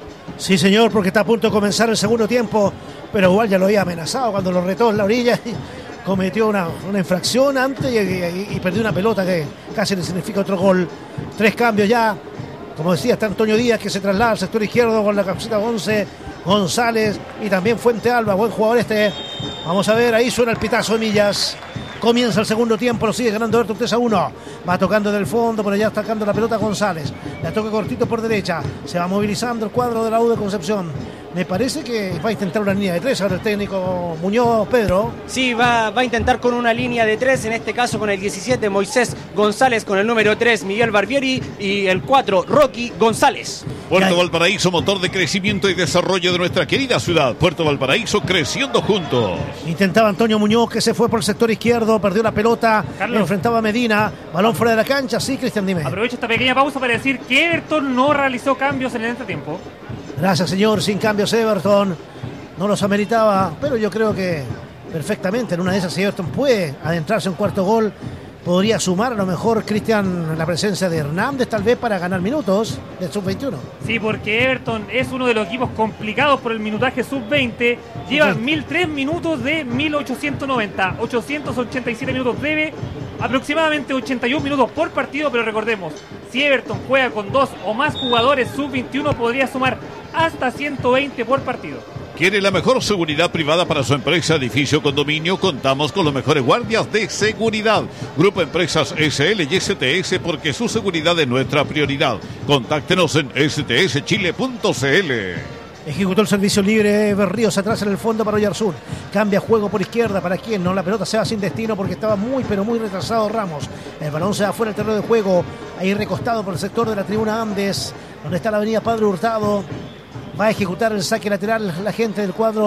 Sí, señor, porque está a punto de comenzar el segundo tiempo, pero igual ya lo había amenazado cuando lo retó en la orilla y cometió una, una infracción antes y, y, y perdió una pelota que casi le significa otro gol. Tres cambios ya. Como decía, está Antonio Díaz, que se traslada al sector izquierdo con la camiseta once, González y también Fuentealba, buen jugador este. Vamos a ver, ahí suena el pitazo de Millas. Comienza el segundo tiempo, lo sigue ganando Everton tres a uno. Va tocando del fondo, pero ya está sacando la pelota González. La toca cortito por derecha. Se va movilizando el cuadro de la U de Concepción. Me parece que va a intentar una línea de tres ahora el técnico Muñoz, Pedro. Sí, va, va a intentar con una línea de tres, en este caso con el diecisiete, Moisés González, con el número tres, Miguel Barbieri, y el cuatro, Rocky González. Puerto Valparaíso, motor de crecimiento y desarrollo de nuestra querida ciudad. Puerto Valparaíso, creciendo juntos. Intentaba Antonio Muñoz, que se fue por el sector izquierdo, perdió la pelota, Carlos. enfrentaba a Medina, balón fuera de la cancha. Sí, Cristian, dime. Aprovecho esta pequeña pausa para decir que Everton no realizó cambios en el entretiempo. Gracias, señor. Sin cambios Everton. No los ameritaba, pero yo creo que perfectamente en una de esas, si Everton puede adentrarse en un cuarto gol, podría sumar a lo mejor, Cristian, la presencia de Hernández tal vez para ganar minutos del sub veintiuno. Sí, porque Everton es uno de los equipos complicados por el minutaje sub veinte. Lleva Ok. mil tres minutos de mil ochocientos noventa. ochocientos ochenta y siete minutos debe. Aproximadamente ochenta y uno minutos por partido, pero recordemos, si Everton juega con dos o más jugadores sub veintiuno, podría sumar hasta ciento veinte por partido. ¿Quiere la mejor seguridad privada para su empresa, edificio, condominio? Contamos con los mejores guardias de seguridad. Grupo Empresas S L y S T S, porque su seguridad es nuestra prioridad. Contáctenos en s t s chile punto c l. Ejecutó el servicio libre Berríos atrás en el fondo para Oyarzún. Cambia juego por izquierda. ¿Para quién? No, la pelota se va sin destino porque estaba muy, pero muy retrasado Ramos. El balón se va fuera del terreno de juego. Ahí recostado por el sector de la tribuna Andes, donde está la avenida Padre Hurtado. Va a ejecutar el saque lateral la gente del cuadro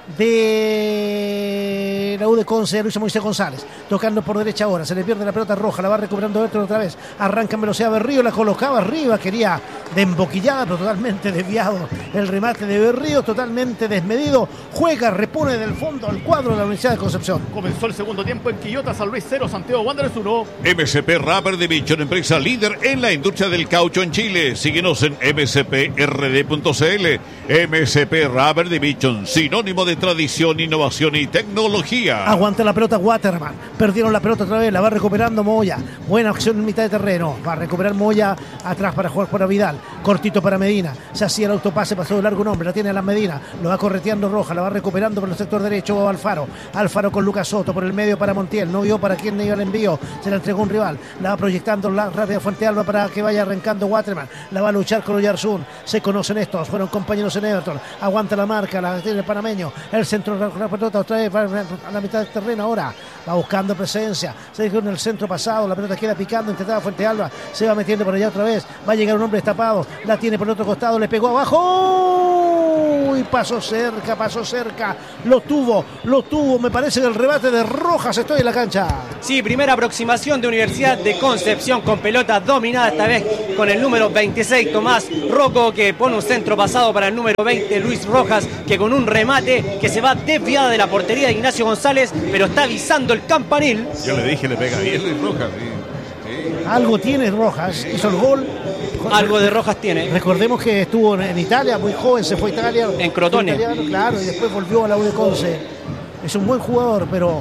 de la U de Conce, Luis Moisés González, tocando por derecha ahora, se le pierde la pelota roja, la va recuperando Everton otra vez, arranca en velocidad Berrío, la colocaba arriba, quería de emboquillada, pero totalmente desviado el remate de Berrío, totalmente desmedido, juega, repone del fondo al cuadro de la Universidad de Concepción. Comenzó el segundo tiempo en Quillota, San Luis cero, Santiago Wanderers uno. M S P Rubber Division, empresa líder en la industria del caucho en Chile. Síguenos en m s p r d punto c l. M S P Rubber Division, sinónimo de tradición, innovación y tecnología. Aguanta la pelota Waterman, perdieron la pelota otra vez, la va recuperando Moya, buena acción en mitad de terreno, va a recuperar Moya atrás para jugar para Vidal, cortito para Medina, se hacía el autopase, pasó de largo un hombre, la tiene a la Medina, lo va correteando Roja, la va recuperando por el sector derecho, va Alfaro, Alfaro con Lucas Soto, por el medio para Montiel, no vio para quién iba el envío, se la entregó un rival, la va proyectando la rápida Fuente Alba para que vaya arrancando Waterman, la va a luchar con Oyarzún, se conocen estos, fueron compañeros en Everton, aguanta la marca, la tiene el panameño, el centro de la pelota otra vez, va a la mitad del terreno ahora, va buscando presencia, se dejó en el centro pasado, la pelota queda picando, intentaba Fuente Alba, se va metiendo por allá otra vez, va a llegar un hombre destapado, la tiene por el otro costado, le pegó abajo, y pasó cerca, pasó cerca, lo tuvo, lo tuvo, me parece que el rebate de Rojas, estoy en la cancha. Sí, primera aproximación de Universidad de Concepción con pelota dominada esta vez con el número veintiséis, Tomás Rocco, que pone un centro pasado para el número veinte, Luis Rojas, que con un remate que se va desviada de la portería de Ignacio González, pero está avisando el campanil. Yo le dije, le pega bien Luis Rojas. Sí, sí. Algo tiene Rojas, hizo el gol. Algo de Rojas tiene. Recordemos que estuvo en Italia, muy joven, se fue a Italia. En Crotone. Italiano, claro, y después volvió a la U de Conce. Es un buen jugador, pero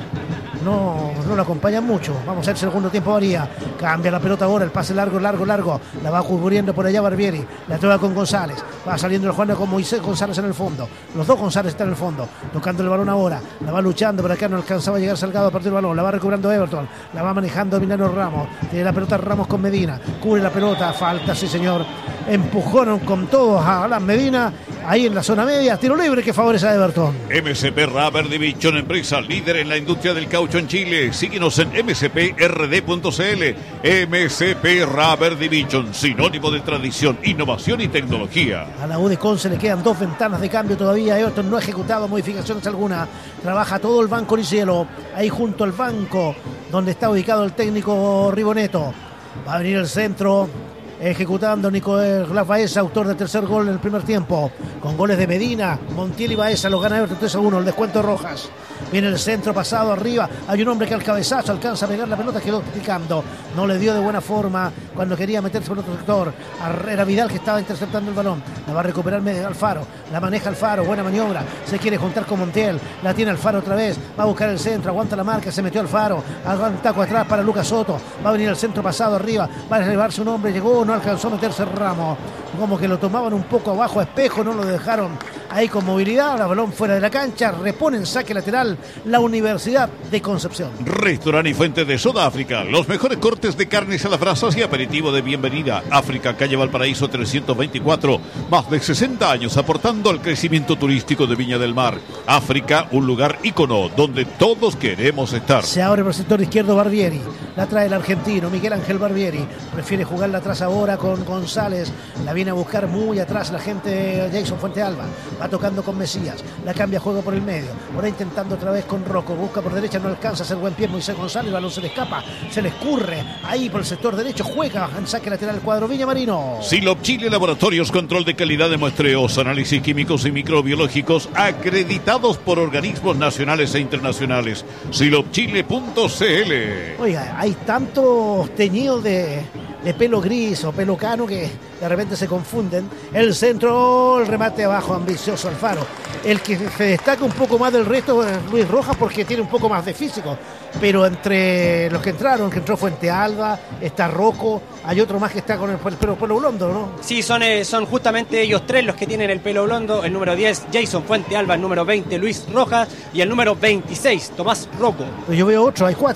no, no lo acompañan mucho. Vamos a ver si el segundo tiempo varía. Cambia la pelota ahora, el pase largo, largo, largo. La va cubriendo por allá Barbieri. La toca con González. Va saliendo el Juan con Moisés González en el fondo. Los dos González están en el fondo. Tocando el balón ahora. La va luchando, pero acá no alcanzaba a llegar Salgado a partir del balón. La va recuperando Everton. La va manejando Emiliano Ramos. Tiene la pelota Ramos con Medina. Cubre la pelota. Falta, sí señor. Empujaron con todos a Alan Medina. Ahí en la zona media. Tiro libre que favorece a Everton. M S P Rubber Division, empresa líder en la industria del caucho en Chile. Síguenos en m s p r d punto c l. M S P Rubber Division, sinónimo de tradición, innovación y tecnología. A la U de Conce le quedan dos ventanas de cambio todavía. Everton no ha ejecutado modificaciones alguna. Trabaja todo el banco Licielo. Ahí junto al banco donde está ubicado el técnico Riboneto. Va a venir el centro. Ejecutando Nicolás Baeza, autor del tercer gol en el primer tiempo, con goles de Medina, Montiel y Baeza, los gana Everton tres a uno, el descuento de Rojas. Viene el centro pasado arriba, hay un hombre que al cabezazo alcanza a pegar la pelota, quedó picando, no le dio de buena forma cuando quería meterse por otro sector. Era Vidal que estaba interceptando el balón, la va a recuperar Alfaro, la maneja Alfaro, buena maniobra, se quiere juntar con Montiel, la tiene Alfaro otra vez, va a buscar el centro, aguanta la marca, se metió Alfaro, aguanta un taco atrás para Lucas Soto, va a venir el centro pasado arriba, va a elevarse un hombre, llegó, no alcanzó a meterse Ramos, como que lo tomaban un poco abajo a Espejo, no lo dejaron ahí con movilidad, el balón fuera de la cancha, reponen saque lateral la Universidad de Concepción. Restaurante y Fuente de Soda África, los mejores cortes de carnes a las brasas y aperitivo de bienvenida. África, calle Valparaíso trescientos veinticuatro, más de sesenta años aportando al crecimiento turístico de Viña del Mar. África, un lugar ícono donde todos queremos estar. Se abre por el sector izquierdo Barbieri, la trae el argentino Miguel Ángel Barbieri, prefiere jugarla atrás ahora con González, la viene a buscar muy atrás la gente Jason Fuente Alba, va tocando con Mesías, la cambia juego por el medio, ahora intentando otra vez con Rocco, busca por derecha, no alcanza a hacer buen pie Moisés González, el balón se le escapa, se le escurre, ahí por el sector derecho, juega en saque lateral el cuadro Viña Marino. Silop Chile Laboratorios, control de calidad de muestreos, análisis químicos y microbiológicos acreditados por organismos nacionales e internacionales. silop chile punto c l. Oiga, hay tantos teñidos de, de pelo gris o pelo cano que de repente se confunden. El centro, el remate abajo, ambicioso Alfaro. El que se destaca un poco más del resto es Luis Rojas porque tiene un poco más de físico. Pero entre los que entraron, que entró Fuente Alba, está Rocco, hay otro más que está con el, el pelo, pelo blondo, ¿no? Sí, son, eh, son justamente ellos tres los que tienen el pelo blondo. El número diez, Jason Fuente Alba. El número veinte, Luis Rojas. Y el número veintiséis, Tomás Rocco. Pues yo veo otro, hay cuatro.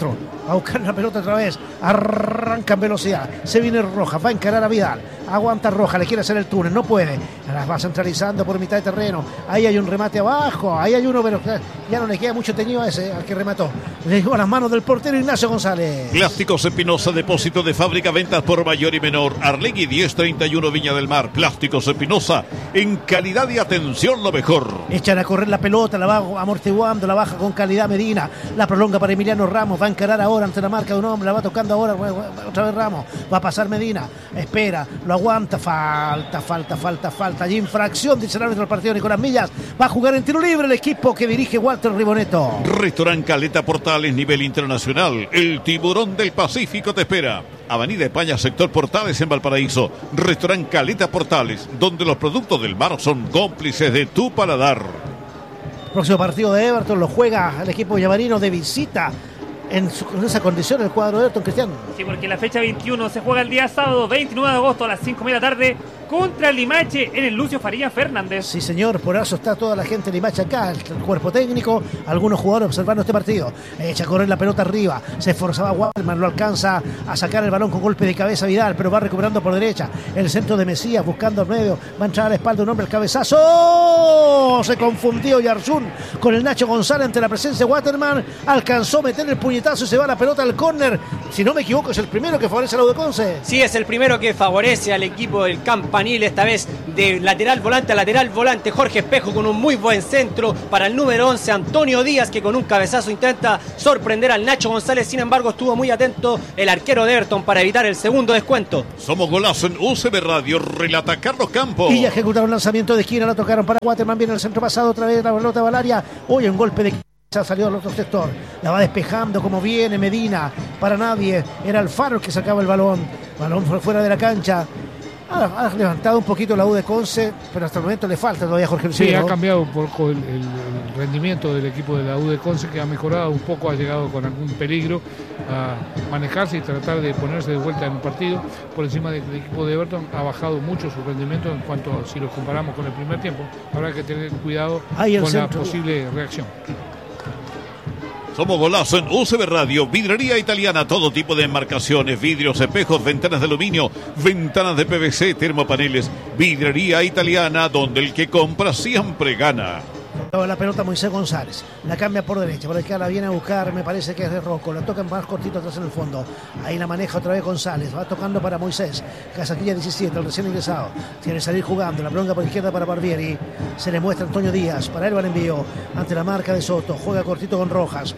a buscar la pelota otra vez, arranca en velocidad, se viene Rojas, va a encarar a Vidal, aguanta Rojas, le quiere hacer el túnel, no puede, las va centralizando por mitad de terreno, ahí hay un remate abajo, ahí hay uno, pero ya no le queda mucho teñido a ese, al que remató, le llegó a las manos del portero Ignacio González. Plásticos Espinosa, depósito de fábrica, ventas por mayor y menor, Arlegui diez treinta y uno Viña del Mar. Plásticos Espinosa, en calidad y atención lo mejor. Echan a correr la pelota, la va amortiguando, la baja con calidad Medina, la prolonga para Emiliano Ramos, va a encarar ahora ante la marca de un hombre, la va tocando ahora otra vez Ramos, va a pasar Medina, espera, lo aguanta, falta, falta, falta, falta, y infracción, dice el árbitro del partido Nicolás Millas, va a jugar en tiro libre el equipo que dirige Walter Riboneto. Restaurant Caleta Portales, nivel internacional, el tiburón del Pacífico te espera. Avenida España, sector Portales en Valparaíso. Restaurant Caleta Portales, donde los productos del mar son cómplices de tu paladar. Próximo partido de Everton lo juega el equipo llamarino de visita. En, su, en esa condición el cuadro de Everton, Cristiano. Sí, porque la fecha veintiuno se juega el día sábado veintinueve de agosto a las cinco de la tarde contra el Limache en el Lucio Faría Fernández. Sí, señor, por eso está toda la gente de Limache acá, el cuerpo técnico, algunos jugadores observando este partido. Echa a correr la pelota arriba, se esforzaba Walman, lo alcanza a sacar el balón con golpe de cabeza Vidal, pero va recuperando por derecha. El centro de Mesías buscando al medio, va a entrar a la espalda un hombre, el cabezazo. Se confundió Yarzún con el Nacho González ante la presencia de Waterman, alcanzó a meter el puñetazo y se va la pelota al córner. Si no me equivoco, es el primero que favorece a la U de Conce. Sí, es el primero que favorece al equipo del Campanil, esta vez de lateral volante a lateral volante. Jorge Espejo con un muy buen centro para el número once, Antonio Díaz, que con un cabezazo intenta sorprender al Nacho González. Sin embargo, estuvo muy atento el arquero de Everton para evitar el segundo descuento. Somos Golazo en U C B Radio, relata Carlos Campos. Y ya ejecutaron un lanzamiento de esquina, la tocaron para Waterman, viene el centro pasado, otra vez la pelota Valaria. Hoy un golpe de ha salido al otro sector, la va despejando como viene Medina, para nadie, era Alfaro el que sacaba el balón, balón fuera de la cancha. Ha, ha levantado un poquito la U de Conce, pero hasta el momento le falta todavía a Jorge Lucero. Sí, ha cambiado un poco el, el, el rendimiento del equipo de la U de Conce, que ha mejorado un poco, ha llegado con algún peligro a manejarse y tratar de ponerse de vuelta en un partido. Por encima del equipo de Everton ha bajado mucho su rendimiento en cuanto a, si lo comparamos con el primer tiempo. Habrá que tener cuidado con la posible reacción. Somos Golazo en U C B Radio, vidrería italiana, todo tipo de embarcaciones, vidrios, espejos, ventanas de aluminio, ventanas de P V C, termopaneles, vidrería italiana, donde el que compra siempre gana. La pelota Moisés González, la cambia por derecha, por acá la viene a buscar, me parece que es de Rocco, la toca más cortito atrás en el fondo, ahí la maneja otra vez González, va tocando para Moisés, Casaquilla diecisiete, el recién ingresado, tiene que salir jugando, la bronca por izquierda para Barbieri, se le muestra Antonio Díaz, para él va el envío, ante la marca de Soto, juega cortito con Rojas,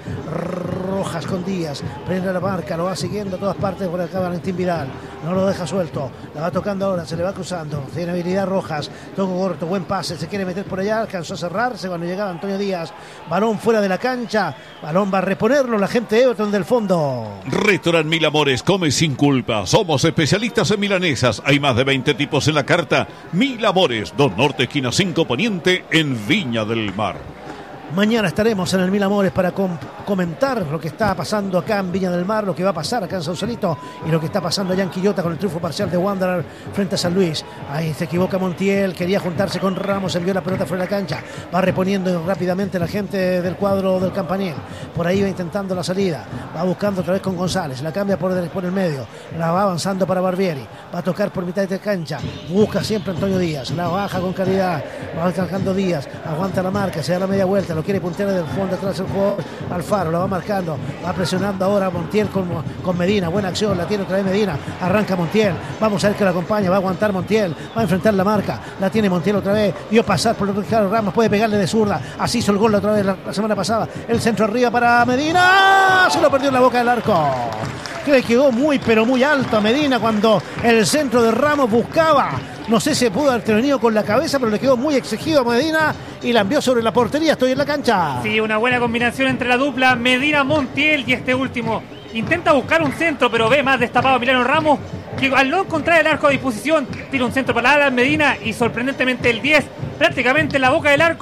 Rojas con Díaz, prende la marca, lo va siguiendo a todas partes, por acá Valentín Vidal, no lo deja suelto, la va tocando ahora, se le va cruzando, tiene habilidad Rojas, toco corto, buen pase, se quiere meter por allá, alcanzó a cerrarse cuando llegaba Antonio Díaz, balón fuera de la cancha, balón va a reponerlo la gente de Everton del fondo. Restaurant Mil Amores, come sin culpa, somos especialistas en milanesas, hay más de veinte tipos en la carta. Mil Amores, dos Norte, esquina cinco Poniente, en Viña del Mar. Mañana estaremos en el Mil Amores para com- comentar lo que está pasando acá en Viña del Mar, lo que va a pasar acá en Sausalito y lo que está pasando allá en Quillota con el triunfo parcial de Wanderer frente a San Luis. Ahí se equivoca Montiel, quería juntarse con Ramos, envió la pelota fuera de la cancha, va reponiendo rápidamente la gente del cuadro del Campanil. Por ahí va intentando la salida, va buscando otra vez con González, la cambia por el, por el medio, la va avanzando para Barbieri, va a tocar por mitad de cancha, busca siempre Antonio Díaz, la baja con calidad, va alcanzando Díaz, aguanta la marca, se da la media vuelta, lo quiere puntear del fondo atrás el jugador Alfaro, lo va marcando, va presionando ahora Montiel con, con Medina, buena acción, la tiene otra vez Medina, arranca Montiel, vamos a ver que la acompaña, va a aguantar Montiel, va a enfrentar la marca, la tiene Montiel otra vez, vio pasar por Ricardo Ramos, puede pegarle de zurda, así hizo el gol la otra vez la, la semana pasada, el centro arriba para Medina, se lo perdió en la boca del arco, que le quedó muy pero muy alto a Medina cuando el centro de Ramos buscaba. No sé si pudo haber venido con la cabeza, pero le quedó muy exigido a Medina y la envió sobre la portería. Estoy en la cancha. Sí, una buena combinación entre la dupla Medina-Montiel y este último. Intenta buscar un centro, pero ve más destapado a Emiliano Ramos, que al no encontrar el arco a disposición, tira un centro para Alan Medina y sorprendentemente el diez, prácticamente en la boca del arco,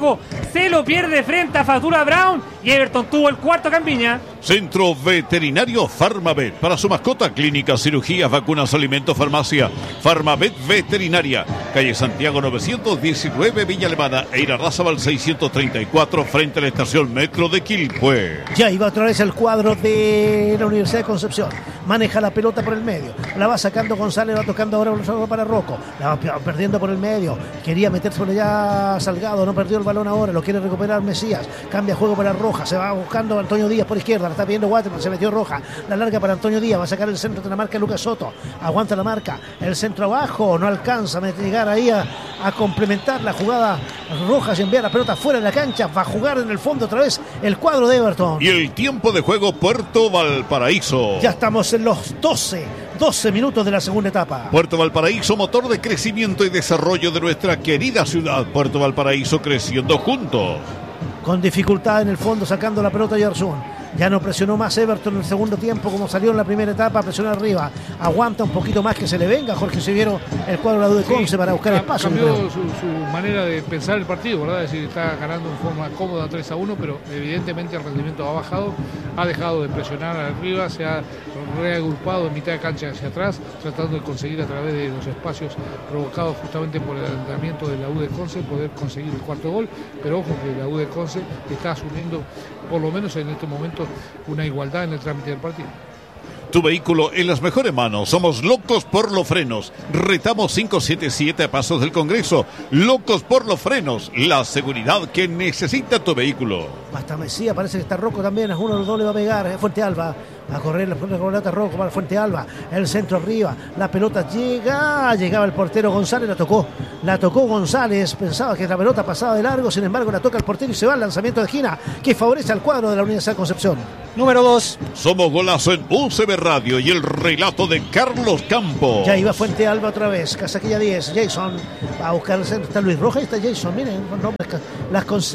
Marcelo pierde frente a Fatura Brown y Everton tuvo el cuarto Campiña. Centro Veterinario Farmavet. Para su mascota, clínicas, cirugías, vacunas, alimentos, farmacia. Farmavet Veterinaria. Calle Santiago novecientos diecinueve, Villa Alemana. Eira Razabal seiscientos treinta y cuatro, frente a la estación Metro de Quilpué. Ya iba otra vez el cuadro de la Universidad de Concepción. Maneja la pelota por el medio. La va sacando González, va tocando ahora para Rocco. La va perdiendo por el medio. Quería meterse por allá Salgado, no perdió el balón ahora. Lo quiere recuperar Mesías. Cambia juego para Roja. Se va buscando Antonio Díaz por izquierda. La está viendo Waterman. Se metió Roja. La larga para Antonio Díaz. Va a sacar el centro de la marca Lucas Soto. Aguanta la marca. El centro abajo. No alcanza a llegar ahí a, a complementar la jugada. Rojas y envía la pelota fuera de la cancha. Va a jugar en el fondo otra vez el cuadro de Everton. Y el tiempo de juego Puerto Valparaíso. Ya estamos en los doce, doce minutos de la segunda etapa. Puerto Valparaíso, motor de crecimiento y desarrollo de nuestra querida ciudad. Puerto Valparaíso, creciendo juntos. Con dificultad en el fondo, sacando la pelota Yersun. Ya no presionó más Everton en el segundo tiempo como salió en la primera etapa, presiona arriba. Aguanta un poquito más que se le venga Jorge Siviero, el cuadro de la U de Conce, sí, para buscar espacio. Cambió su, su manera de pensar el partido, ¿verdad? Es decir, está ganando en forma cómoda tres a uno, pero evidentemente el rendimiento ha bajado, ha dejado de presionar arriba, se ha reagrupado en mitad de cancha hacia atrás, tratando de conseguir a través de los espacios provocados justamente por el adelantamiento de la U de Conce poder conseguir el cuarto gol, pero ojo que la U de Conce está asumiendo, por lo menos en este momento, una igualdad en el trámite del partido. Tu vehículo en las mejores manos. Somos locos por los frenos. Retamos quinientos setenta y siete a pasos del Congreso. Locos por los frenos. La seguridad que necesita tu vehículo. Hasta Mesías, parece que está Rocco también. A uno de los dos le va a pegar. Eh, Fuente Alba. Va a correr la pelota Rocco para Fuente Alba. El centro arriba. La pelota llega. Llegaba el portero González. La tocó. La tocó González. Pensaba que la pelota pasaba de largo. Sin embargo, la toca el portero y se va al lanzamiento de esquina que favorece al cuadro de la Universidad de Concepción. Número dos. Somos Golazo en U C B Radio y el relato de Carlos Campos. Ya iba Fuente Alba otra vez. Casaquilla diez. Jason va a buscar el centro. Está Luis Rojas y está Jason. Miren las, las,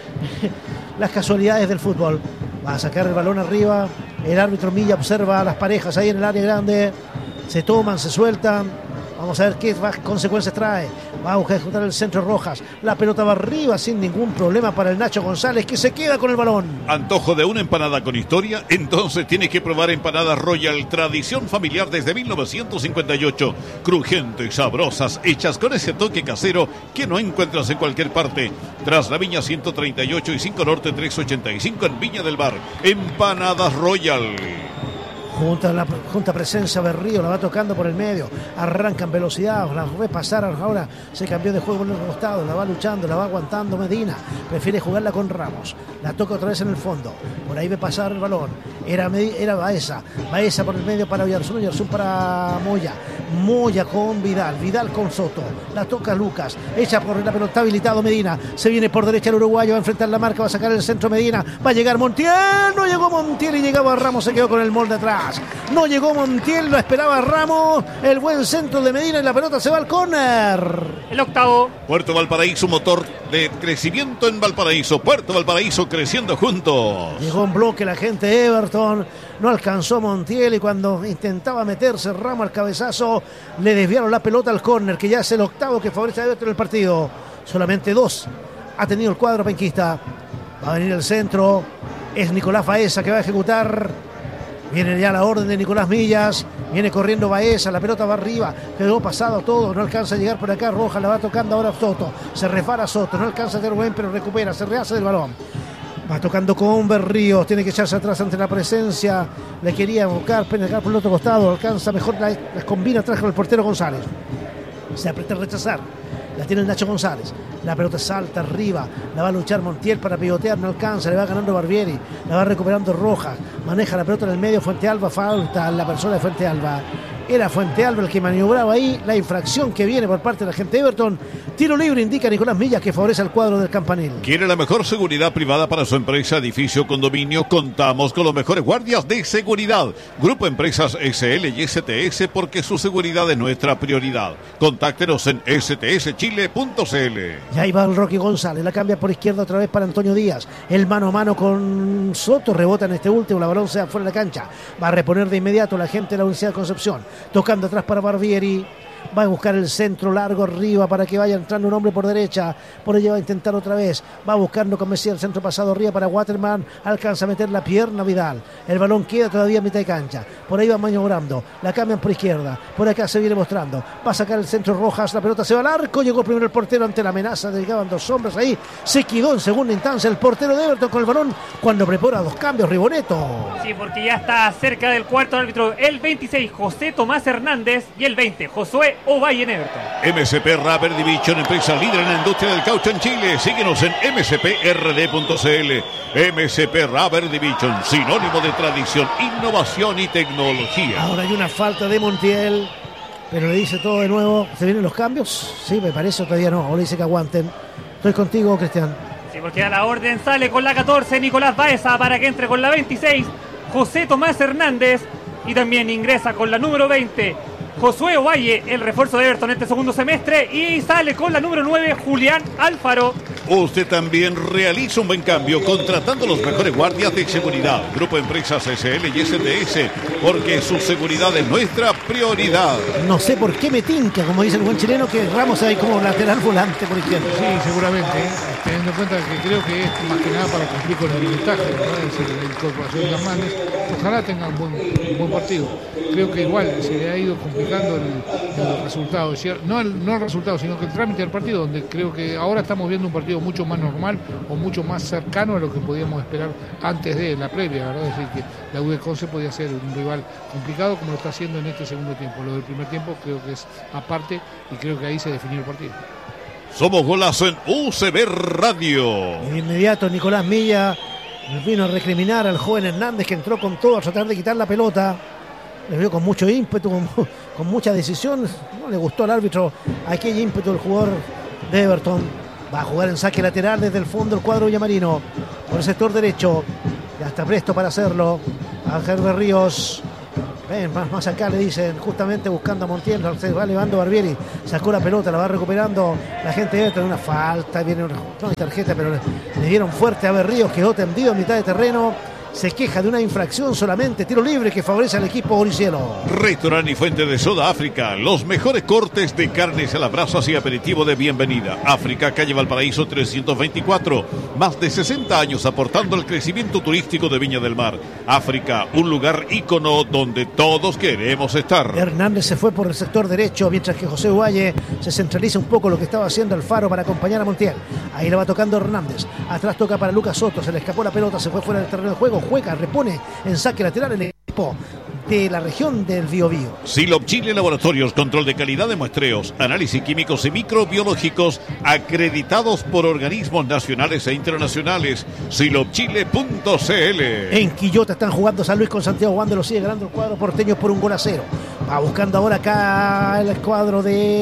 las casualidades del fútbol. Va a sacar el balón arriba. El árbitro Milla observa a las parejas ahí en el área grande. Se toman, se sueltan. Vamos a ver qué consecuencias trae. Va a buscar ejecutar el centro Rojas. La pelota va arriba sin ningún problema para el Nacho González, que se queda con el balón. ¿Antojo de una empanada con historia? Entonces tienes que probar empanadas Royal, tradición familiar desde mil novecientos cincuenta y ocho. Crujientes y sabrosas, hechas con ese toque casero que no encuentras en cualquier parte. Tras la Viña ciento treinta y ocho y cinco Norte trescientos ochenta y cinco en Viña del Mar. Empanadas Royal. Junta, la, junta presencia Berrío, la va tocando por el medio, arranca en velocidad, la ve pasar, ahora se cambió de juego en el costado, la va luchando, la va aguantando Medina, prefiere jugarla con Ramos, la toca otra vez en el fondo, por ahí ve pasar el balón, era, era Baeza, Baeza por el medio para Oyarzún, Oyarzún para Moya, Moya con Vidal, Vidal con Soto, la toca Lucas, echa por la pelota, habilitado Medina, se viene por derecha el uruguayo, va a enfrentar la marca, va a sacar el centro Medina, va a llegar Montiel, no llegó Montiel y llegaba Ramos, se quedó con el molde atrás. No llegó Montiel, lo esperaba Ramos. El buen centro de Medina y la pelota se va al córner. El octavo. Puerto Valparaíso, motor de crecimiento en Valparaíso. Puerto Valparaíso creciendo juntos. Llegó en bloque la gente de Everton. No alcanzó Montiel y cuando intentaba meterse Ramos al cabezazo, le desviaron la pelota al córner, que ya es el octavo que favorece a Everton en el partido. Solamente dos ha tenido el cuadro penquista. Va a venir el centro. Es Nicolás Baeza que va a ejecutar. Viene ya la orden de Nicolás Millas. Viene corriendo Baeza. La pelota va arriba. Quedó pasado todo. No alcanza a llegar por acá. Roja la va tocando ahora Soto. Se refara Soto. No alcanza a hacer buen, pero recupera. Se rehace del balón. Va tocando con Berríos. Tiene que echarse atrás ante la presencia. Le quería buscar, penetrar por el otro costado. Alcanza mejor. Las la combina atrás con el portero González. Se aprieta a rechazar. La tiene el Nacho González. La pelota salta arriba. La va a luchar Montiel para pivotear. No alcanza. Le va ganando Barbieri. La va recuperando Rojas. Maneja la pelota en el medio. Fuente Alba. Falta la persona de Fuente Alba. Era Fuente Alba el que maniobraba ahí. La infracción que viene por parte de la gente de Everton. Tiro libre indica Nicolás Millas que favorece al cuadro del Campanil. ¿Quiere la mejor seguridad privada para su empresa, edificio, condominio? Contamos con los mejores guardias de seguridad. Grupo Empresas S L y S T S, porque su seguridad es nuestra prioridad. Contáctenos en s t s chile punto c l. Ya iba el Rocky González. La cambia por izquierda otra vez para Antonio Díaz. El mano a mano con Soto. Rebota en este último. La balón se va fuera de la cancha. Va a reponer de inmediato la gente de la Universidad de Concepción. Tocando atrás para Barbieri. Va a buscar el centro largo arriba para que vaya entrando un hombre por derecha. Por ello va a intentar otra vez. Va buscando con Messi el centro pasado arriba para Waterman. Alcanza a meter la pierna Vidal. El balón queda todavía a mitad de cancha. Por ahí va maniobrando. La cambian por izquierda. Por acá se viene mostrando. Va a sacar el centro Rojas. La pelota se va al arco. Llegó primero el portero ante la amenaza. Llegaban dos hombres ahí. Se quedó en segunda instancia el portero de Everton con el balón cuando prepara dos cambios Riboneto. Sí, porque ya está cerca del cuarto árbitro. El veintiséis, José Tomás Hernández. Y el veinte, Josué Ovalle en Everton. M S P Rubber Division, empresa líder en la industria del caucho en Chile. Síguenos en m s p r d punto c l. M S P Rubber Division, sinónimo de tradición, innovación y tecnología. Ahora hay una falta de Montiel, pero le dice todo de nuevo. ¿Se vienen los cambios? Sí, me parece, todavía no. O le dice que aguanten. Estoy contigo, Cristian. Sí, porque a la orden sale con la catorce Nicolás Baeza para que entre con la veintiséis José Tomás Hernández, y también ingresa con la número veinte Josué Ovalle, el refuerzo de Everton este segundo semestre, y sale con la número nueve Julián Alfaro. Usted también realiza un buen cambio contratando los mejores guardias de seguridad. Grupo Empresas S L y S T S, porque su seguridad es nuestra prioridad. No sé por qué me tinca, como dice el buen chileno, que Ramos ahí como lateral volante por izquierda. Sí, seguramente, ¿eh? Teniendo en cuenta que creo que es más que nada para cumplir con el minutaje, ¿verdad? Es la incorporación de Hernández. Ojalá tenga un buen, un buen partido. Creo que igual se le ha ido complicando el, el resultado, no el, no el resultado, sino que el trámite del partido, donde creo que ahora estamos viendo un partido mucho más normal o mucho más cercano a lo que podíamos esperar antes de la previa, ¿verdad? Es decir, que la U de Conce podía ser un rival complicado como lo está haciendo en este segundo tiempo. Lo del primer tiempo creo que es aparte y creo que ahí se definió el partido. Somos Golazo en U C B Radio. De inmediato Nicolás Milla vino a recriminar al joven Hernández, que entró con todo a tratar de quitar la pelota. Le vio con mucho ímpetu, con, con mucha decisión. No le gustó al árbitro aquel ímpetu del jugador de Everton. Va a jugar en saque lateral desde el fondo el cuadro villamarino. Por el sector derecho. Ya está presto para hacerlo. Ángel Berríos. Ven, más, más acá le dicen, justamente buscando a Montiel. Se va elevando Barbieri. Sacó la pelota, la va recuperando la gente de Everton. Una falta, viene una, no hay tarjeta, pero le, le dieron fuerte a Berríos. Quedó tendido en mitad de terreno. Se queja de una infracción solamente, tiro libre que favorece al equipo Oricielo. Restaurante y Fuente de Soda África, los mejores cortes de carnes a las brasas y aperitivo de bienvenida. África, calle Valparaíso trescientos veinticuatro, más de sesenta años aportando al crecimiento turístico de Viña del Mar. África, un lugar ícono donde todos queremos estar. Hernández se fue por el sector derecho, mientras que José Ovalle se centraliza un poco lo que estaba haciendo Alfaro para acompañar a Montiel. Ahí le va tocando Hernández, atrás toca para Lucas Soto, se le escapó la pelota, se fue fuera del terreno de juego. Juega, repone en saque lateral el equipo de la región del Biobío. Silop Chile Laboratorios, control de calidad de muestreos, análisis químicos y microbiológicos acreditados por organismos nacionales e internacionales. silop chile punto c l. En Quillota están jugando San Luis con Santiago Wander, lo sigue ganando el cuadro porteño por un gol a cero. Va buscando ahora acá el cuadro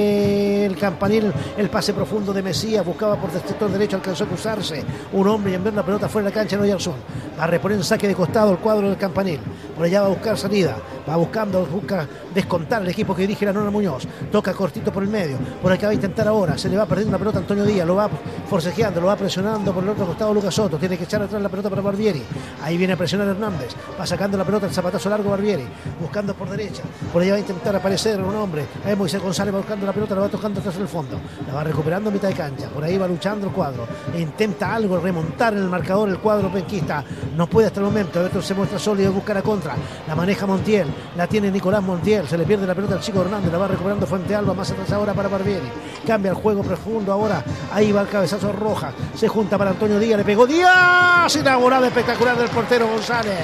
del Campanil, el pase profundo de Mesías, buscaba por el sector derecho, alcanzó a cruzarse un hombre y enviar la pelota fuera de la cancha, no Yarzún. Va a reponer en saque de costado el cuadro del Campanil, por allá va a buscar salida, va buscando, busca descontar el equipo que dirige la Nona Muñoz, toca cortito por el medio, por acá va a intentar ahora, se le va perdiendo la pelota a Antonio Díaz, lo va forcejeando, lo va presionando por el otro costado Lucas Soto, tiene que echar atrás la pelota para Barbieri, ahí viene a presionar Hernández, va sacando la pelota, el zapatazo largo Barbieri, buscando por derecha, por allá va a intentar aparecer un hombre, ahí Moisés González va buscando la pelota, la va tocando atrás del fondo, la va recuperando a mitad de cancha, por ahí va luchando el cuadro, e intenta algo, remontar en el marcador el cuadro penquista, no puede hasta el momento, Everton se muestra sólido, busca la contra, la maneja Montiel, la tiene Nicolás Montiel, se le pierde la pelota al chico Hernández, la va recuperando Fuente Alba, más atrás ahora para Barbieri, cambia el juego profundo ahora, ahí va el cabezazo Roja, se junta para Antonio Díaz, le pegó Díaz, y la volada espectacular del portero González.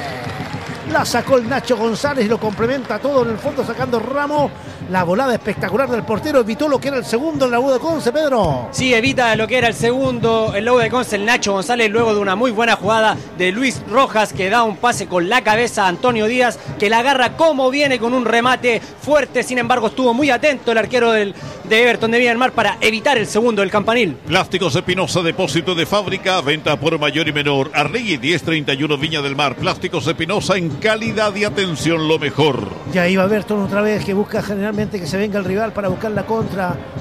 La sacó el Nacho González y lo complementa todo en el fondo sacando Ramos. La volada espectacular del portero evitó lo que era el segundo en la U de Conce, Pedro. Sí, evita lo que era el segundo en la U de Conce, el Nacho González, luego de una muy buena jugada de Luis Rojas, que da un pase con la cabeza a Antonio Díaz, que la agarra como viene con un remate fuerte. Sin embargo, estuvo muy atento el arquero del, de Everton de Viña del Mar para evitar el segundo del Campanil. Plásticos Espinosa, depósito de fábrica, venta por mayor y menor. Arregui diez treinta y uno Viña del Mar. Plásticos Espinosa, en calidad y atención lo mejor. Ya iba Everton otra vez, que busca generalmente que se venga el rival para buscar la contra.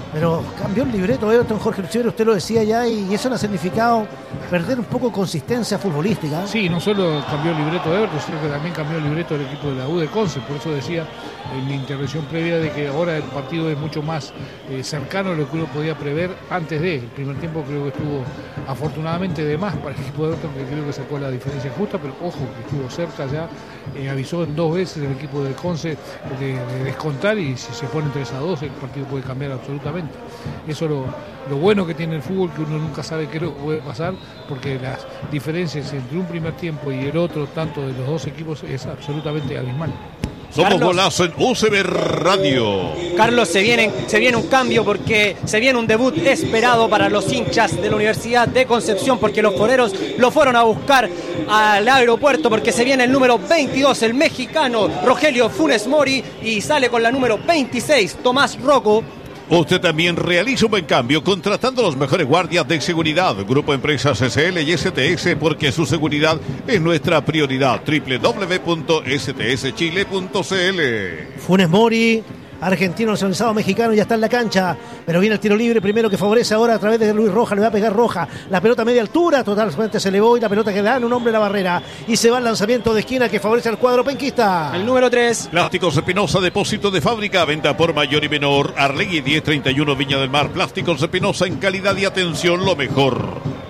Pero cambió el libreto Everton, Jorge Luchero, usted lo decía ya, y eso le ha significado perder un poco de consistencia futbolística. Sí, no solo cambió el libreto de Everton, sino que también cambió el libreto del equipo de la U de Conce. Por eso decía en mi intervención previa de que ahora el partido es mucho más eh, cercano a lo que uno podía prever antes de. El primer tiempo creo que estuvo afortunadamente de más para el equipo de Everton, que creo que sacó la diferencia justa, pero ojo, que estuvo cerca ya, eh, avisó en dos veces el equipo de Conce de, de descontar, y si se pone tres a dos el partido puede cambiar absolutamente. Eso es lo, lo bueno que tiene el fútbol, que uno nunca sabe qué puede pasar, porque las diferencias entre un primer tiempo y el otro, tanto de los dos equipos, es absolutamente abismal. Somos Carlos, Golazo en U C B Radio. Carlos, se viene, se viene un cambio porque se viene un debut esperado para los hinchas de la Universidad de Concepción, porque los foreros lo fueron a buscar al aeropuerto, porque se viene el número veintidós, el mexicano Rogelio Funes Mori, y sale con la número veintiséis, Tomás Rocco. Usted también realiza un buen cambio contratando a los mejores guardias de seguridad. Grupo Empresas S L y S T S, porque su seguridad es nuestra prioridad. doble u doble u doble u punto s t s chile punto c l. Funes Mori, argentino nacionalizado mexicano, ya está en la cancha, pero viene el tiro libre primero que favorece ahora a través de Luis Roja, le va a pegar Roja, la pelota a media altura, totalmente se elevó y la pelota que da en un hombre en la barrera, y se va al lanzamiento de esquina que favorece al cuadro penquista. El número tres. Plásticos Espinosa, depósito de fábrica, venta por mayor y menor. Arlegui diez treinta y uno, Viña del Mar. Plásticos Espinosa, en calidad y atención lo mejor.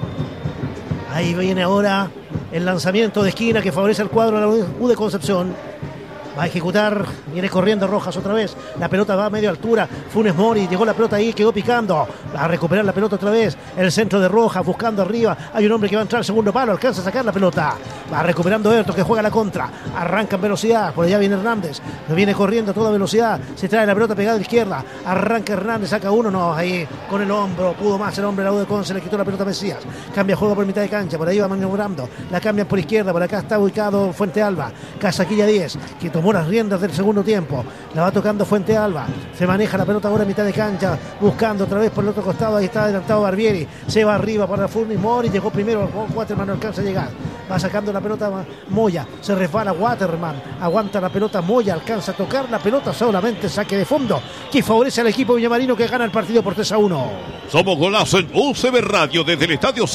Ahí viene ahora el lanzamiento de esquina que favorece al cuadro de la U de Concepción. Va a ejecutar, viene corriendo Rojas otra vez, la pelota va a media altura, Funes Mori, llegó la pelota ahí, quedó picando, va a recuperar la pelota otra vez, el centro de Rojas, buscando arriba, hay un hombre que va a entrar al segundo palo, alcanza a sacar la pelota, va recuperando Everton que juega la contra, arranca en velocidad, por allá viene Hernández, viene corriendo a toda velocidad, se trae la pelota pegada a la izquierda, arranca Hernández, saca uno, no, ahí con el hombro, pudo más el hombre de la U de Conce, le quitó la pelota a Mesías, cambia juego por mitad de cancha, por ahí va maniobrando, la cambian por izquierda, por acá está ubicado Fuente Alba, Casaquilla diez, que tomó las riendas del segundo tiempo, la va tocando Fuente Alba, se maneja la pelota ahora a mitad de cancha, buscando otra vez por el otro costado, ahí está adelantado Barbieri, se va arriba para Funes Mori, llegó primero, Waterman no alcanza a llegar, va sacando la pelota Moya, se resbala Waterman, aguanta la pelota Moya, alcanza a tocar la pelota, solamente saque de fondo, que favorece al equipo villamarino que gana el partido por tres a uno. Somos Golazo en U C B Radio desde el estadio